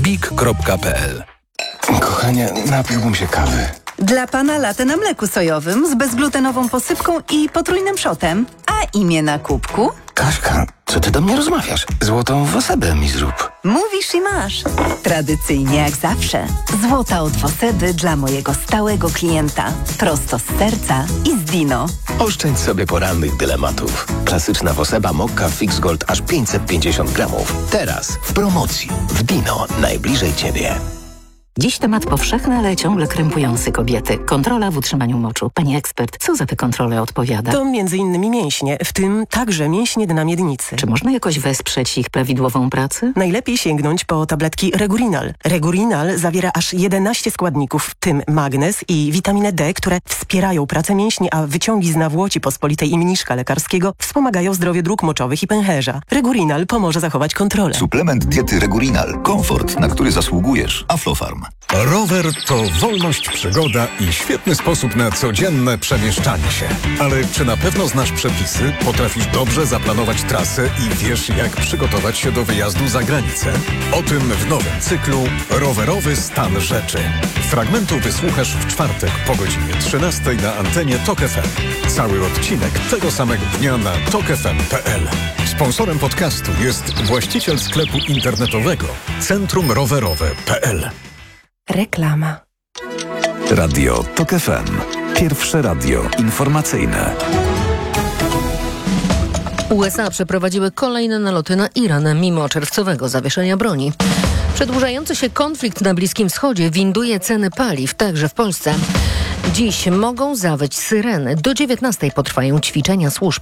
big.pl. Kochanie, napiłbym się kawy. Dla pana latte na mleku sojowym z bezglutenową posypką i potrójnym szotem. A imię na kubku? Kaśka, co ty do mnie rozmawiasz? Złotą wosedę mi zrób. Mówisz i masz. Tradycyjnie jak zawsze. Złota od Wosedy dla mojego stałego klienta. Prosto z serca i z Dino. Oszczędź sobie porannych dylematów. Klasyczna Woseba Mokka Fix Gold aż 550 gramów. Teraz w promocji. W Dino. Najbliżej Ciebie. Dziś temat powszechny, ale ciągle krępujący kobiety. Kontrola w utrzymaniu moczu. Pani ekspert, co za te kontrole odpowiada? To m.in. mięśnie, w tym także mięśnie dna miednicy. Czy można jakoś wesprzeć ich prawidłową pracę? Najlepiej sięgnąć po tabletki Regurinal. Regurinal zawiera aż 11 składników, w tym magnez i witaminę D, które wspierają pracę mięśni, a wyciągi z nawłoci pospolitej i mniszka lekarskiego wspomagają zdrowie dróg moczowych i pęcherza. Regurinal pomoże zachować kontrolę. Suplement diety Regurinal. Komfort, na który zasługujesz. Aflofarm. Rower to wolność, przygoda i świetny sposób na codzienne przemieszczanie się. Ale czy na pewno znasz przepisy, potrafisz dobrze zaplanować trasę i wiesz, jak przygotować się do wyjazdu za granicę? O tym w nowym cyklu Rowerowy stan rzeczy. Fragmentu wysłuchasz w czwartek po godzinie 13 na antenie TOK FM. Cały odcinek tego samego dnia na tokfm.pl. Sponsorem podcastu jest właściciel sklepu internetowego Centrum Rowerowe.pl. Reklama. Radio TOK FM. Pierwsze radio informacyjne. USA przeprowadziły kolejne naloty na Iran mimo czerwcowego zawieszenia broni. Przedłużający się konflikt na Bliskim Wschodzie winduje ceny paliw, także w Polsce. Dziś mogą zawyć syreny. Do 19:00 potrwają ćwiczenia służb.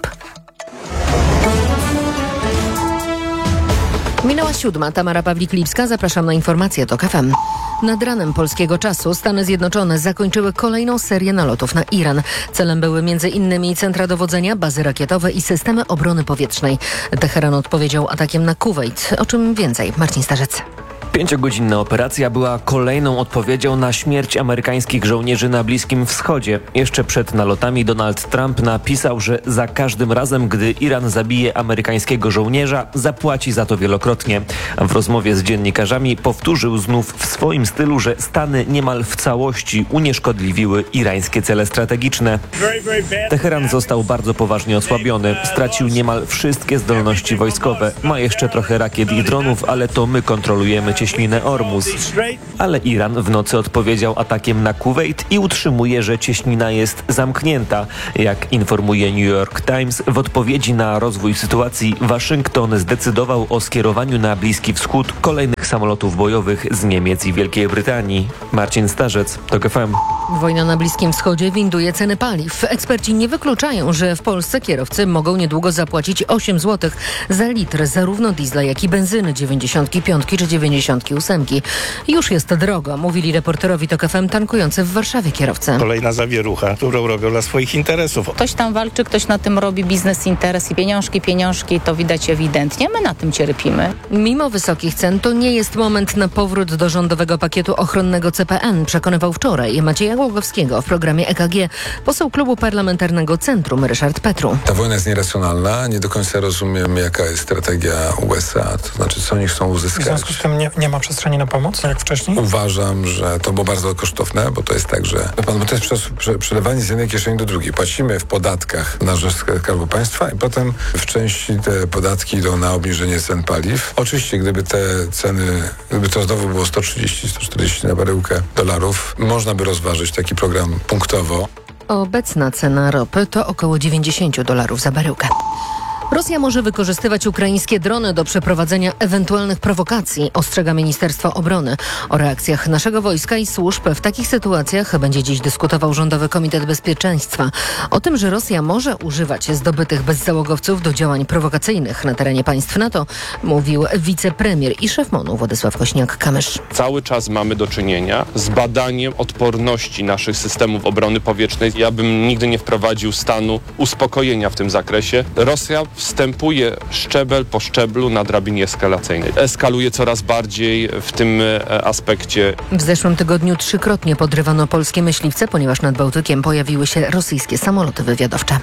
Minęła 7:00. Tamara Pawlik-Lipska. Zapraszam na informacje TOK FM. Nad ranem polskiego czasu Stany Zjednoczone zakończyły kolejną serię nalotów na Iran. Celem były m.in. centra dowodzenia, bazy rakietowe i systemy obrony powietrznej. Teheran odpowiedział atakiem na Kuwejt. O czym więcej? Marcin Starzec. 5-godzinna operacja była kolejną odpowiedzią na śmierć amerykańskich żołnierzy na Bliskim Wschodzie. Jeszcze przed nalotami Donald Trump napisał, że za każdym razem, gdy Iran zabije amerykańskiego żołnierza, zapłaci za to wielokrotnie. W rozmowie z dziennikarzami powtórzył znów w swoim stylu, że Stany niemal w całości unieszkodliwiły irańskie cele strategiczne. Teheran został bardzo poważnie osłabiony. Stracił niemal wszystkie zdolności wojskowe. Ma jeszcze trochę rakiet i dronów, ale to my kontrolujemy cieśninę Ormus. Ale Iran w nocy odpowiedział atakiem na Kuwejt i utrzymuje, że cieśnina jest zamknięta. Jak informuje New York Times, w odpowiedzi na rozwój sytuacji Waszyngton zdecydował o skierowaniu na Bliski Wschód kolejnych samolotów bojowych z Niemiec i Wielkiej Brytanii. Marcin Starzec, TOK FM. Wojna na Bliskim Wschodzie winduje ceny paliw. Eksperci nie wykluczają, że w Polsce kierowcy mogą niedługo zapłacić 8 zł za litr zarówno diesla, jak i benzyny 95 czy 98. Już jest drogo, mówili reporterowi TOK FM tankujący w Warszawie kierowcy. Kolejna zawierucha, którą robią dla swoich interesów. Ktoś tam walczy, ktoś na tym robi biznes, interes i pieniążki, to widać ewidentnie. My na tym cierpimy. Mimo wysokich cen to nie jest moment na powrót do rządowego pakietu ochronnego CPN, przekonywał wczoraj Macieja Głogowskiego w programie EKG poseł klubu parlamentarnego Centrum Ryszard Petru. Ta wojna jest nieracjonalna, nie do końca rozumiem, jaka jest strategia USA, to znaczy co oni chcą uzyskać. W związku z tym nie ma przestrzeni na pomoc, jak wcześniej? Uważam, że to było bardzo kosztowne, bo to jest tak, że bo to jest przelewanie z jednej kieszeni do drugiej. Płacimy w podatkach na rzecz Skarbu Państwa i potem w części te podatki idą na obniżenie cen paliw. Oczywiście, gdyby te ceny, gdyby to znowu było 130-140 na baryłkę dolarów, można by rozważyć taki program punktowo. Obecna cena ropy to około $90 za baryłkę. Rosja może wykorzystywać ukraińskie drony do przeprowadzenia ewentualnych prowokacji, ostrzega Ministerstwo Obrony. O reakcjach naszego wojska i służb w takich sytuacjach będzie dziś dyskutował Rządowy Komitet Bezpieczeństwa. O tym, że Rosja może używać zdobytych bezzałogowców do działań prowokacyjnych na terenie państw NATO, mówił wicepremier i szef MON-u Władysław Kośniak-Kamysz. Cały czas mamy do czynienia z badaniem odporności naszych systemów obrony powietrznej. Ja bym nigdy nie wprowadził stanu uspokojenia w tym zakresie. Rosja wstępuje szczebel po szczeblu na drabinie eskalacyjnej. Eskaluje coraz bardziej w tym aspekcie. W zeszłym tygodniu 3-krotnie podrywano polskie myśliwce, ponieważ nad Bałtykiem pojawiły się rosyjskie samoloty wywiadowcze.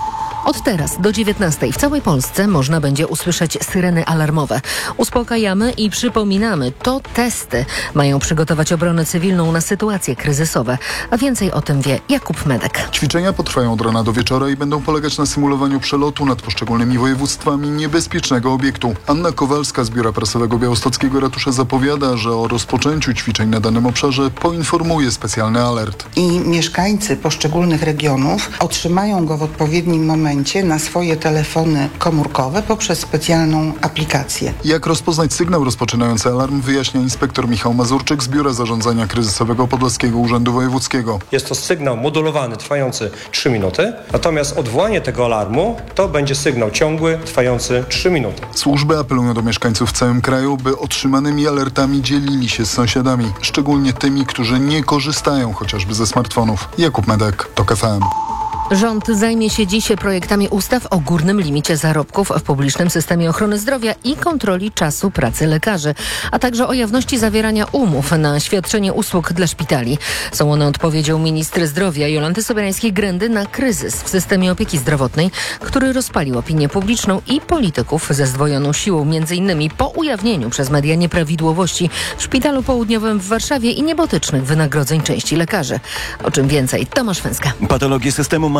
Od teraz do 19:00 w całej Polsce można będzie usłyszeć syreny alarmowe. Uspokajamy i przypominamy, to testy mają przygotować obronę cywilną na sytuacje kryzysowe. A więcej o tym wie Jakub Medek. Ćwiczenia potrwają od rana do wieczora i będą polegać na symulowaniu przelotu nad poszczególnymi województwami niebezpiecznego obiektu. Anna Kowalska z Biura Prasowego Białostockiego Ratusza zapowiada, że o rozpoczęciu ćwiczeń na danym obszarze poinformuje specjalny alert. I mieszkańcy poszczególnych regionów otrzymają go w odpowiednim momencie na swoje telefony komórkowe poprzez specjalną aplikację. Jak rozpoznać sygnał rozpoczynający alarm, wyjaśnia inspektor Michał Mazurczyk z Biura Zarządzania Kryzysowego Podlaskiego Urzędu Wojewódzkiego. Jest to sygnał modulowany, trwający 3 minuty, natomiast odwołanie tego alarmu to będzie sygnał ciągły, trwający 3 minuty. Służby apelują do mieszkańców w całym kraju, by otrzymanymi alertami dzielili się z sąsiadami, szczególnie tymi, którzy nie korzystają chociażby ze smartfonów. Jakub Medek, TOK FM. Rząd zajmie się dziś projektami ustaw o górnym limicie zarobków w publicznym systemie ochrony zdrowia i kontroli czasu pracy lekarzy, a także o jawności zawierania umów na świadczenie usług dla szpitali. Są one odpowiedzią ministry zdrowia Jolanty Sobierańskiej-Grędy na kryzys w systemie opieki zdrowotnej, który rozpalił opinię publiczną i polityków ze zdwojoną siłą, m.in. po ujawnieniu przez media nieprawidłowości w Szpitalu Południowym w Warszawie i niebotycznych wynagrodzeń części lekarzy. O czym więcej, Tomasz Węska. Patologie systemu ma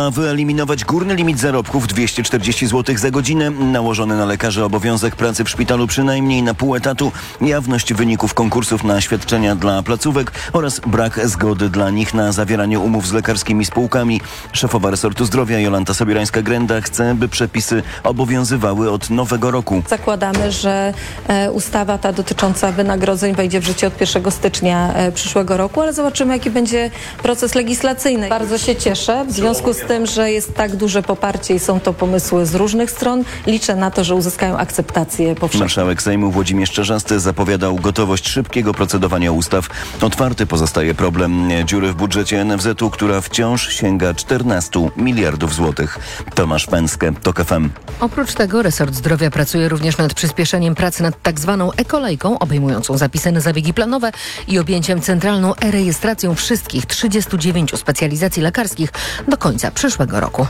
ma wyeliminować górny limit zarobków 240 zł za godzinę, nałożony na lekarzy obowiązek pracy w szpitalu przynajmniej na pół etatu, jawność wyników konkursów na świadczenia dla placówek oraz brak zgody dla nich na zawieranie umów z lekarskimi spółkami. Szefowa resortu zdrowia Jolanta Sobirańska-Grenda chce, by przepisy obowiązywały od nowego roku. Zakładamy, że ustawa ta dotycząca wynagrodzeń wejdzie w życie od 1 stycznia przyszłego roku, ale zobaczymy, jaki będzie proces legislacyjny. Bardzo się cieszę w związku z tym, że jest tak duże poparcie i są to pomysły z różnych stron. Liczę na to, że uzyskają akceptację powszechną. Marszałek Sejmu Włodzimierz Czarzasty zapowiadał gotowość szybkiego procedowania ustaw. Otwarty pozostaje problem dziury w budżecie NFZ-u, która wciąż sięga 14 miliardów złotych. Tomasz Pęskę, TOK FM. Oprócz tego resort zdrowia pracuje również nad przyspieszeniem pracy nad tak zwaną e-kolejką, obejmującą zapisy na zabiegi planowe i objęciem centralną e-rejestracją wszystkich 39 specjalizacji lekarskich do końca przyszłego roku.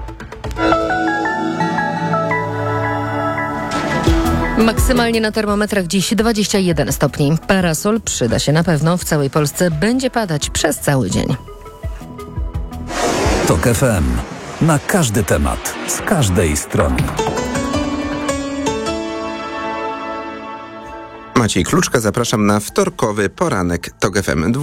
Maksymalnie na termometrach dziś 21 stopni. Parasol przyda się na pewno. W całej Polsce będzie padać przez cały dzień. TOK FM. Na każdy temat, z każdej strony. Maciej Kluczka, zapraszam na wtorkowy poranek TOK FM,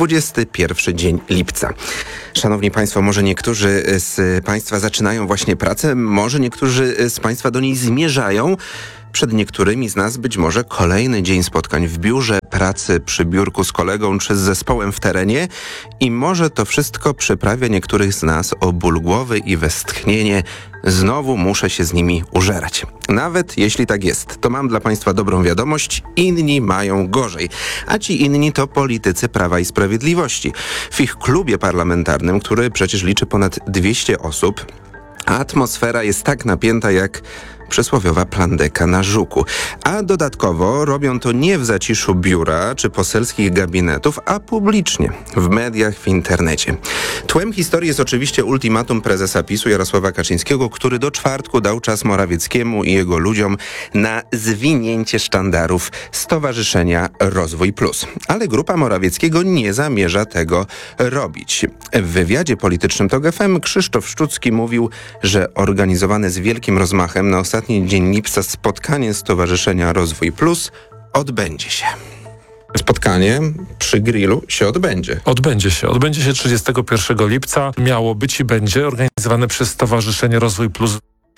21 dzień lipca. Szanowni Państwo, może niektórzy z Państwa zaczynają właśnie pracę, może niektórzy z Państwa do niej zmierzają. Przed niektórymi z nas być może kolejny dzień spotkań w biurze, pracy przy biurku z kolegą czy z zespołem w terenie i może to wszystko przyprawia niektórych z nas o ból głowy i westchnienie. Znowu muszę się z nimi użerać. Nawet jeśli tak jest, to mam dla Państwa dobrą wiadomość, inni mają gorzej. A ci inni to politycy Prawa i Sprawiedliwości. W ich klubie parlamentarnym, który przecież liczy ponad 200 osób, atmosfera jest tak napięta jak przysłowiowa plandeka na żuku. A dodatkowo robią to nie w zaciszu biura czy poselskich gabinetów, a publicznie, w mediach, w internecie. Tłem historii jest oczywiście ultimatum prezesa PiS-u Jarosława Kaczyńskiego, który do czwartku dał czas Morawieckiemu i jego ludziom na zwinięcie sztandarów Stowarzyszenia Rozwój Plus. Ale grupa Morawieckiego nie zamierza tego robić. W wywiadzie politycznym TOK FM Krzysztof Szczucki mówił, że organizowane z wielkim rozmachem na ostatni dzień lipca spotkanie Stowarzyszenia Rozwój Plus odbędzie się. Spotkanie przy grillu się odbędzie. Odbędzie się 31 lipca. Miało być i będzie organizowane przez Stowarzyszenie Rozwój Plus.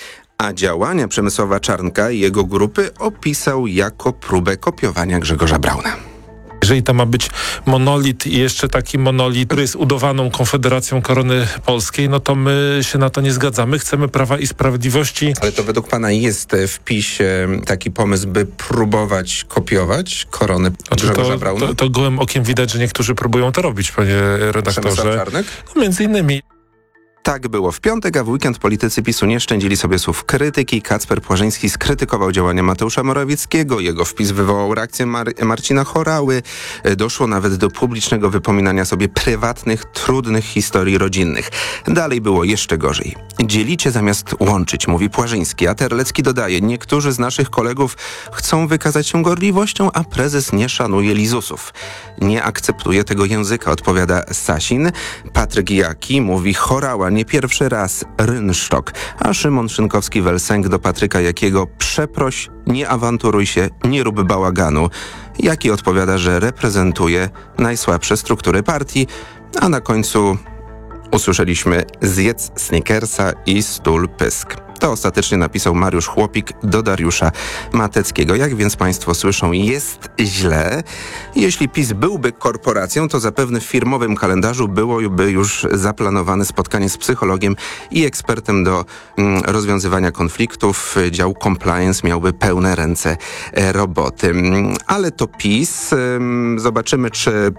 A działania Przemysława Czarnka i jego grupy opisał jako próbę kopiowania Grzegorza Brauna. Jeżeli to ma być monolit i jeszcze taki monolit, który jest udawaną Konfederacją Korony Polskiej, no to my się na to nie zgadzamy. Chcemy Prawa i Sprawiedliwości. Ale to według pana jest w PiS-ie taki pomysł, by próbować kopiować koronę Grzegorza Brauna? To gołym okiem widać, że niektórzy próbują to robić, panie redaktorze. Przemysław Czarnek? No, między innymi. Tak było w piątek, a w weekend politycy PiS-u nie szczędzili sobie słów krytyki. Kacper Płażyński skrytykował działania Mateusza Morawieckiego. Jego wpis wywołał reakcję Marcina Horały. Doszło nawet do publicznego wypominania sobie prywatnych, trudnych historii rodzinnych. Dalej było jeszcze gorzej. Dzielicie zamiast łączyć, mówi Płażyński, a Terlecki dodaje, niektórzy z naszych kolegów chcą wykazać się gorliwością, a prezes nie szanuje lizusów. Nie akceptuje tego języka, odpowiada Sasin. Patryk Jaki mówi, Horała nie pierwszy raz, rynsztok. A Szymon Szynkowski-Welsenk do Patryka Jakiego, przeproś, nie awanturuj się, nie rób bałaganu. Jaki odpowiada, że reprezentuje najsłabsze struktury partii, a na końcu usłyszeliśmy zjedz Snickersa i stul pysk. To ostatecznie napisał Mariusz Chłopik do Dariusza Mateckiego. Jak więc państwo słyszą, jest źle. Jeśli PiS byłby korporacją, to zapewne w firmowym kalendarzu byłoby już zaplanowane spotkanie z psychologiem i ekspertem do rozwiązywania konfliktów. Dział compliance miałby pełne ręce roboty. Ale to PiS. Zobaczymy, czy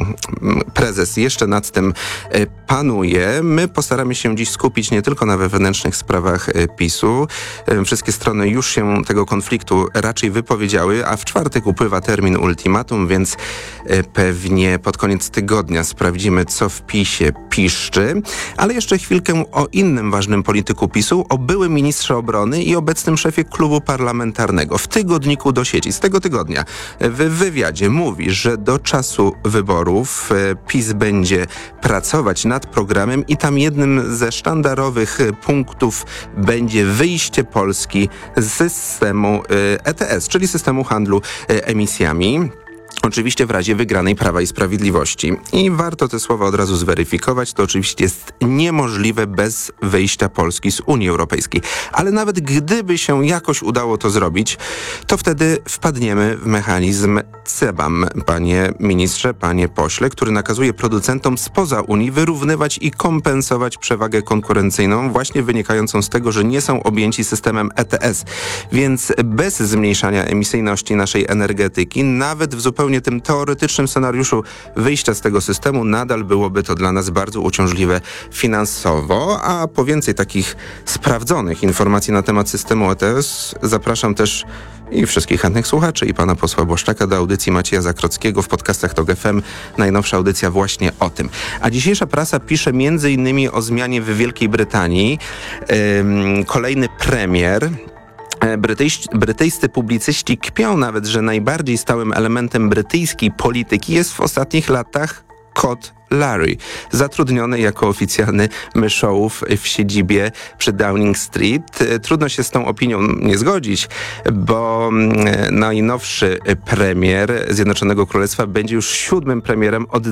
prezes jeszcze nad tym panuje. My postaramy się dziś skupić nie tylko na wewnętrznych sprawach PiS-u. Wszystkie strony już się tego konfliktu raczej wypowiedziały, a w czwartek upływa termin ultimatum, więc pewnie pod koniec tygodnia sprawdzimy, co w PiS-ie piszczy. Ale jeszcze chwilkę o innym ważnym polityku PiS-u, o byłym ministrze obrony i obecnym szefie klubu parlamentarnego. W tygodniku do sieci z tego tygodnia w wywiadzie mówi, że do czasu wyborów PiS będzie pracować nad programem i tam jednym ze sztandarowych punktów będzie wyjście Polski z systemu ETS, czyli systemu handlu emisjami. Oczywiście w razie wygranej Prawa i Sprawiedliwości. I warto te słowa od razu zweryfikować. To oczywiście jest niemożliwe bez wyjścia Polski z Unii Europejskiej. Ale nawet gdyby się jakoś udało to zrobić, to wtedy wpadniemy w mechanizm CBAM, panie ministrze, panie pośle, który nakazuje producentom spoza Unii wyrównywać i kompensować przewagę konkurencyjną właśnie wynikającą z tego, że nie są objęci systemem ETS. Więc bez zmniejszania emisyjności naszej energetyki, nawet w zupełnie tym teoretycznym scenariuszu wyjścia z tego systemu, nadal byłoby to dla nas bardzo uciążliwe finansowo, a po więcej takich sprawdzonych informacji na temat systemu ETS zapraszam też i wszystkich chętnych słuchaczy i pana posła Błaszczaka do audycji Macieja Zakrockiego w podcastach TOG FM. Najnowsza audycja właśnie o tym. A dzisiejsza prasa pisze m.in. o zmianie w Wielkiej Brytanii. Kolejny premier. Brytyjscy publicyści kpią nawet, że najbardziej stałym elementem brytyjskiej polityki jest w ostatnich latach kot Larry, zatrudniony jako oficjalny myszołów w siedzibie przy Downing Street. Trudno się z tą opinią nie zgodzić, bo najnowszy premier Zjednoczonego Królestwa będzie już 7. premierem od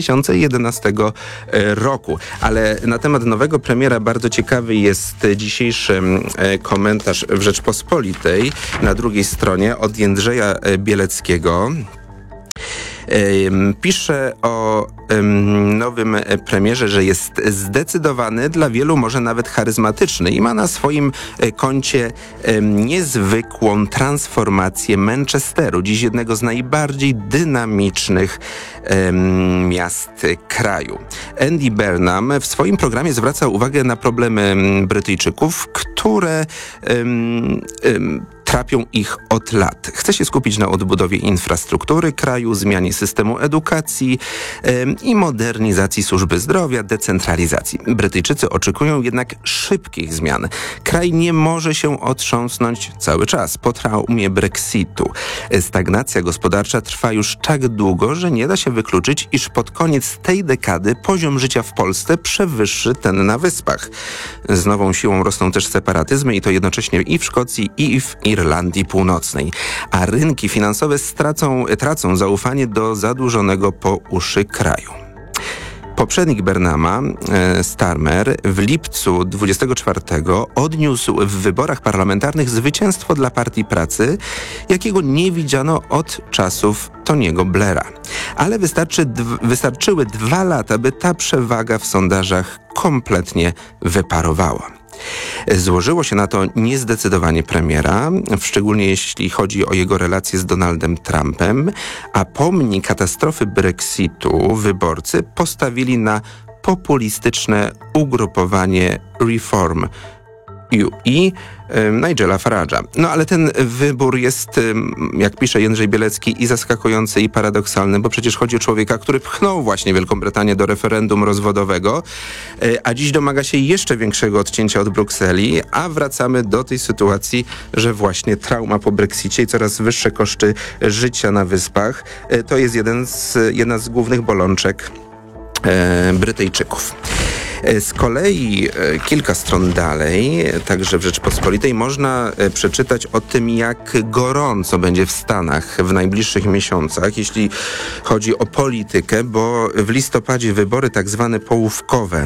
2011 roku. Ale na temat nowego premiera bardzo ciekawy jest dzisiejszy komentarz w Rzeczpospolitej na drugiej stronie od Jędrzeja Bieleckiego. Pisze o nowym premierze, że jest zdecydowany, dla wielu może nawet charyzmatyczny i ma na swoim koncie niezwykłą transformację Manchesteru, dziś jednego z najbardziej dynamicznych miast kraju. Andy Burnham w swoim programie zwraca uwagę na problemy Brytyjczyków, które trapią ich od lat. Chce się skupić na odbudowie infrastruktury kraju, zmianie systemu edukacji i modernizacji służby zdrowia, decentralizacji. Brytyjczycy oczekują jednak szybkich zmian. Kraj nie może się otrząsnąć cały czas po traumie Brexitu. Stagnacja gospodarcza trwa już tak długo, że nie da się wykluczyć, iż pod koniec tej dekady poziom życia w Polsce przewyższy ten na Wyspach. Z nową siłą rosną też separatyzmy i to jednocześnie i w Szkocji, i w Irlandii Północnej. A rynki finansowe tracą zaufanie do zadłużonego po uszy kraju. Poprzednik Burnhama, Starmer, w lipcu 24 odniósł w wyborach parlamentarnych zwycięstwo dla Partii Pracy, jakiego nie widziano od czasów Tony'ego Blaira. Ale wystarczyły 2 lata, by ta przewaga w sondażach kompletnie wyparowała. Złożyło się na to niezdecydowanie premiera, szczególnie jeśli chodzi o jego relacje z Donaldem Trumpem, a pomni katastrofy Brexitu wyborcy postawili na populistyczne ugrupowanie Reform i Nigela Farage'a. No ale ten wybór jest, jak pisze Jędrzej Bielecki, i zaskakujący, i paradoksalny, bo przecież chodzi o człowieka, który pchnął właśnie Wielką Brytanię do referendum rozwodowego, a dziś domaga się jeszcze większego odcięcia od Brukseli, a wracamy do tej sytuacji, że właśnie trauma po Brexicie i coraz wyższe koszty życia na Wyspach to jest jedna z głównych bolączek Brytyjczyków. Z kolei kilka stron dalej, także w Rzeczpospolitej, można przeczytać o tym, jak gorąco będzie w Stanach w najbliższych miesiącach, jeśli chodzi o politykę, bo w listopadzie wybory tak zwane połówkowe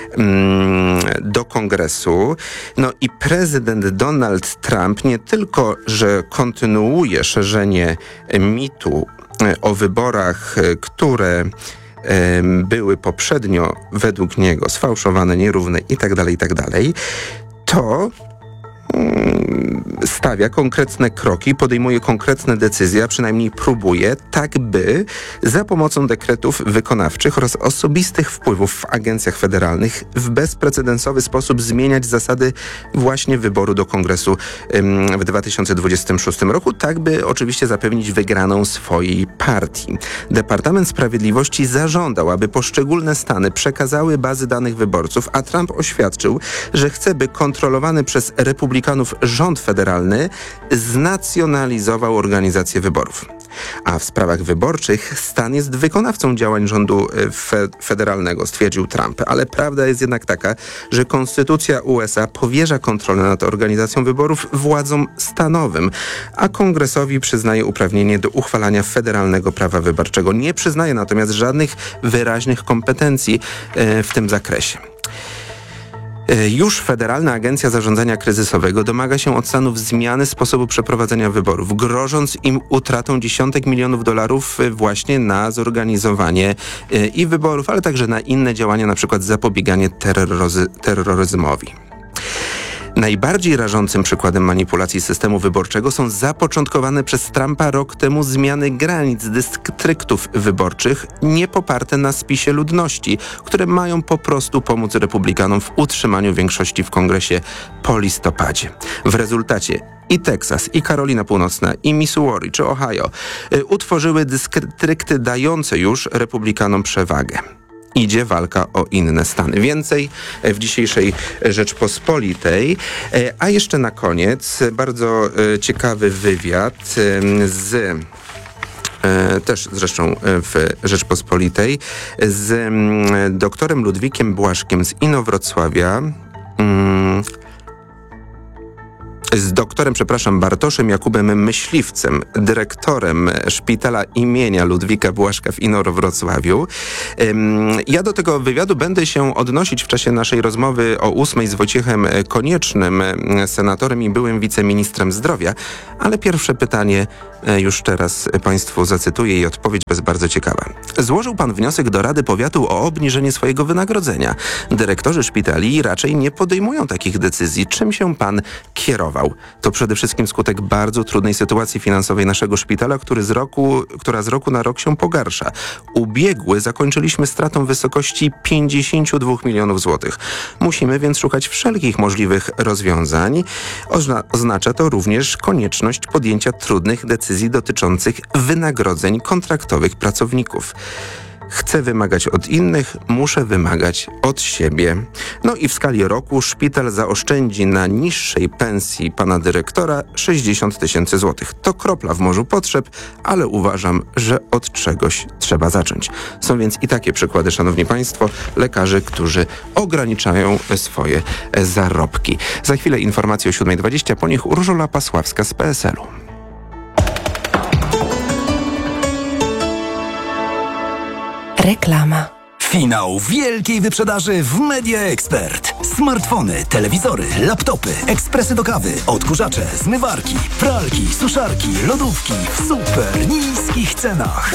do Kongresu. No i prezydent Donald Trump nie tylko, że kontynuuje szerzenie mitu o wyborach, które były poprzednio według niego sfałszowane, nierówne itd., to stawia konkretne kroki, podejmuje konkretne decyzje, a przynajmniej próbuje, tak by za pomocą dekretów wykonawczych oraz osobistych wpływów w agencjach federalnych w bezprecedensowy sposób zmieniać zasady właśnie wyboru do Kongresu w 2026 roku, tak by oczywiście zapewnić wygraną swojej partii. Departament Sprawiedliwości zażądał, aby poszczególne stany przekazały bazy danych wyborców, a Trump oświadczył, że chce, by kontrolowany przez republikanów rząd federalny znacjonalizował organizację wyborów. A w sprawach wyborczych stan jest wykonawcą działań rządu federalnego, stwierdził Trump. Ale prawda jest jednak taka, że Konstytucja USA powierza kontrolę nad organizacją wyborów władzom stanowym, a Kongresowi przyznaje uprawnienie do uchwalania federalnego prawa wyborczego. Nie przyznaje natomiast żadnych wyraźnych kompetencji w tym zakresie. Już Federalna Agencja Zarządzania Kryzysowego domaga się od Stanów zmiany sposobu przeprowadzenia wyborów, grożąc im utratą dziesiątek milionów dolarów właśnie na zorganizowanie i wyborów, ale także na inne działania, na przykład zapobieganie terroryzmowi. Najbardziej rażącym przykładem manipulacji systemu wyborczego są zapoczątkowane przez Trumpa rok temu zmiany granic dystryktów wyborczych niepoparte na spisie ludności, które mają po prostu pomóc republikanom w utrzymaniu większości w Kongresie po listopadzie. W rezultacie i Teksas, i Karolina Północna, i Missouri, czy Ohio utworzyły dystrykty dające już republikanom przewagę. Idzie walka o inne stany. Więcej w dzisiejszej Rzeczpospolitej. A jeszcze na koniec bardzo ciekawy wywiad też zresztą w Rzeczpospolitej z doktorem Ludwikiem Błaszkiem z Inowrocławia. Z doktorem, Bartoszem Jakubem Myśliwcem, dyrektorem szpitala imienia Ludwika Błaszka w Inowrocławiu. Ja do tego wywiadu będę się odnosić w czasie naszej rozmowy o 8 z Wojciechem Koniecznym, senatorem i byłym wiceministrem zdrowia, ale pierwsze pytanie już teraz Państwu zacytuję i odpowiedź jest bardzo ciekawa. Złożył Pan wniosek do Rady Powiatu o obniżenie swojego wynagrodzenia. Dyrektorzy szpitali raczej nie podejmują takich decyzji. Czym się Pan kierował? To przede wszystkim skutek bardzo trudnej sytuacji finansowej naszego szpitala, która z roku na rok się pogarsza. Ubiegły zakończyliśmy stratą w wysokości 52 milionów złotych. Musimy więc szukać wszelkich możliwych rozwiązań. Oznacza to również konieczność podjęcia trudnych decyzji dotyczących wynagrodzeń kontraktowych pracowników. Chcę wymagać od innych, muszę wymagać od siebie. No i w skali roku szpital zaoszczędzi na niższej pensji pana dyrektora 60 tysięcy złotych. To kropla w morzu potrzeb, ale uważam, że od czegoś trzeba zacząć. Są więc i takie przykłady, szanowni państwo, lekarzy, którzy ograniczają swoje zarobki. Za chwilę informacje o 7:20, po nich Urszula Pasławska z PSL-u. Reklama. Finał wielkiej wyprzedaży w Media Expert. Smartfony, telewizory, laptopy, ekspresy do kawy, odkurzacze, zmywarki, pralki, suszarki, lodówki w super niskich cenach.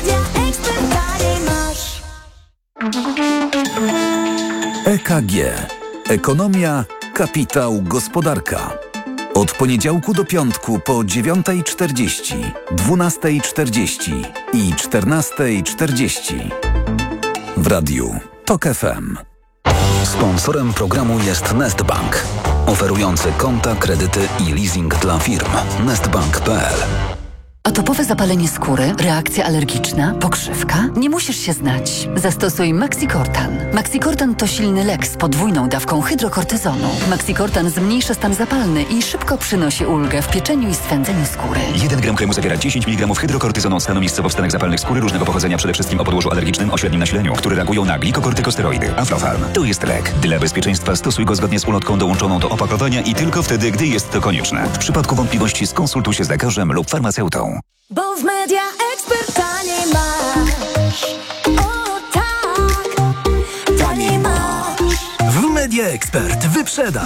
EKG. Ekonomia, kapitał, gospodarka. Od poniedziałku do piątku po 9:40, 12:40 i 14:40. W radiu TOK FM. Sponsorem programu jest Nestbank, oferujący konta, kredyty i leasing dla firm. Nestbank.pl. Atopowe zapalenie skóry, reakcja alergiczna, pokrzywka? Nie musisz się znać. Zastosuj Maxicortan. Maxicortan to silny lek z podwójną dawką hydrokortyzonu. Maxicortan zmniejsza stan zapalny i szybko przynosi ulgę w pieczeniu i swędzeniu skóry. 1 gram kremu zawiera 10 mg hydrokortyzonu od stanu miejscowo wstanek zapalnych skóry różnego pochodzenia, przede wszystkim o podłożu alergicznym o średnim nasileniu, które reagują na glikokortykosteroidy. Aflofarm. To jest lek. Dla bezpieczeństwa stosuj go zgodnie z ulotką dołączoną do opakowania i tylko wtedy, gdy jest to konieczne. W przypadku wątpliwości skonsultuj się z lekarzem lub farmaceutą. Bo w Media Expert taniej masz. O tak, taniej masz. W Media Expert wyprzeda.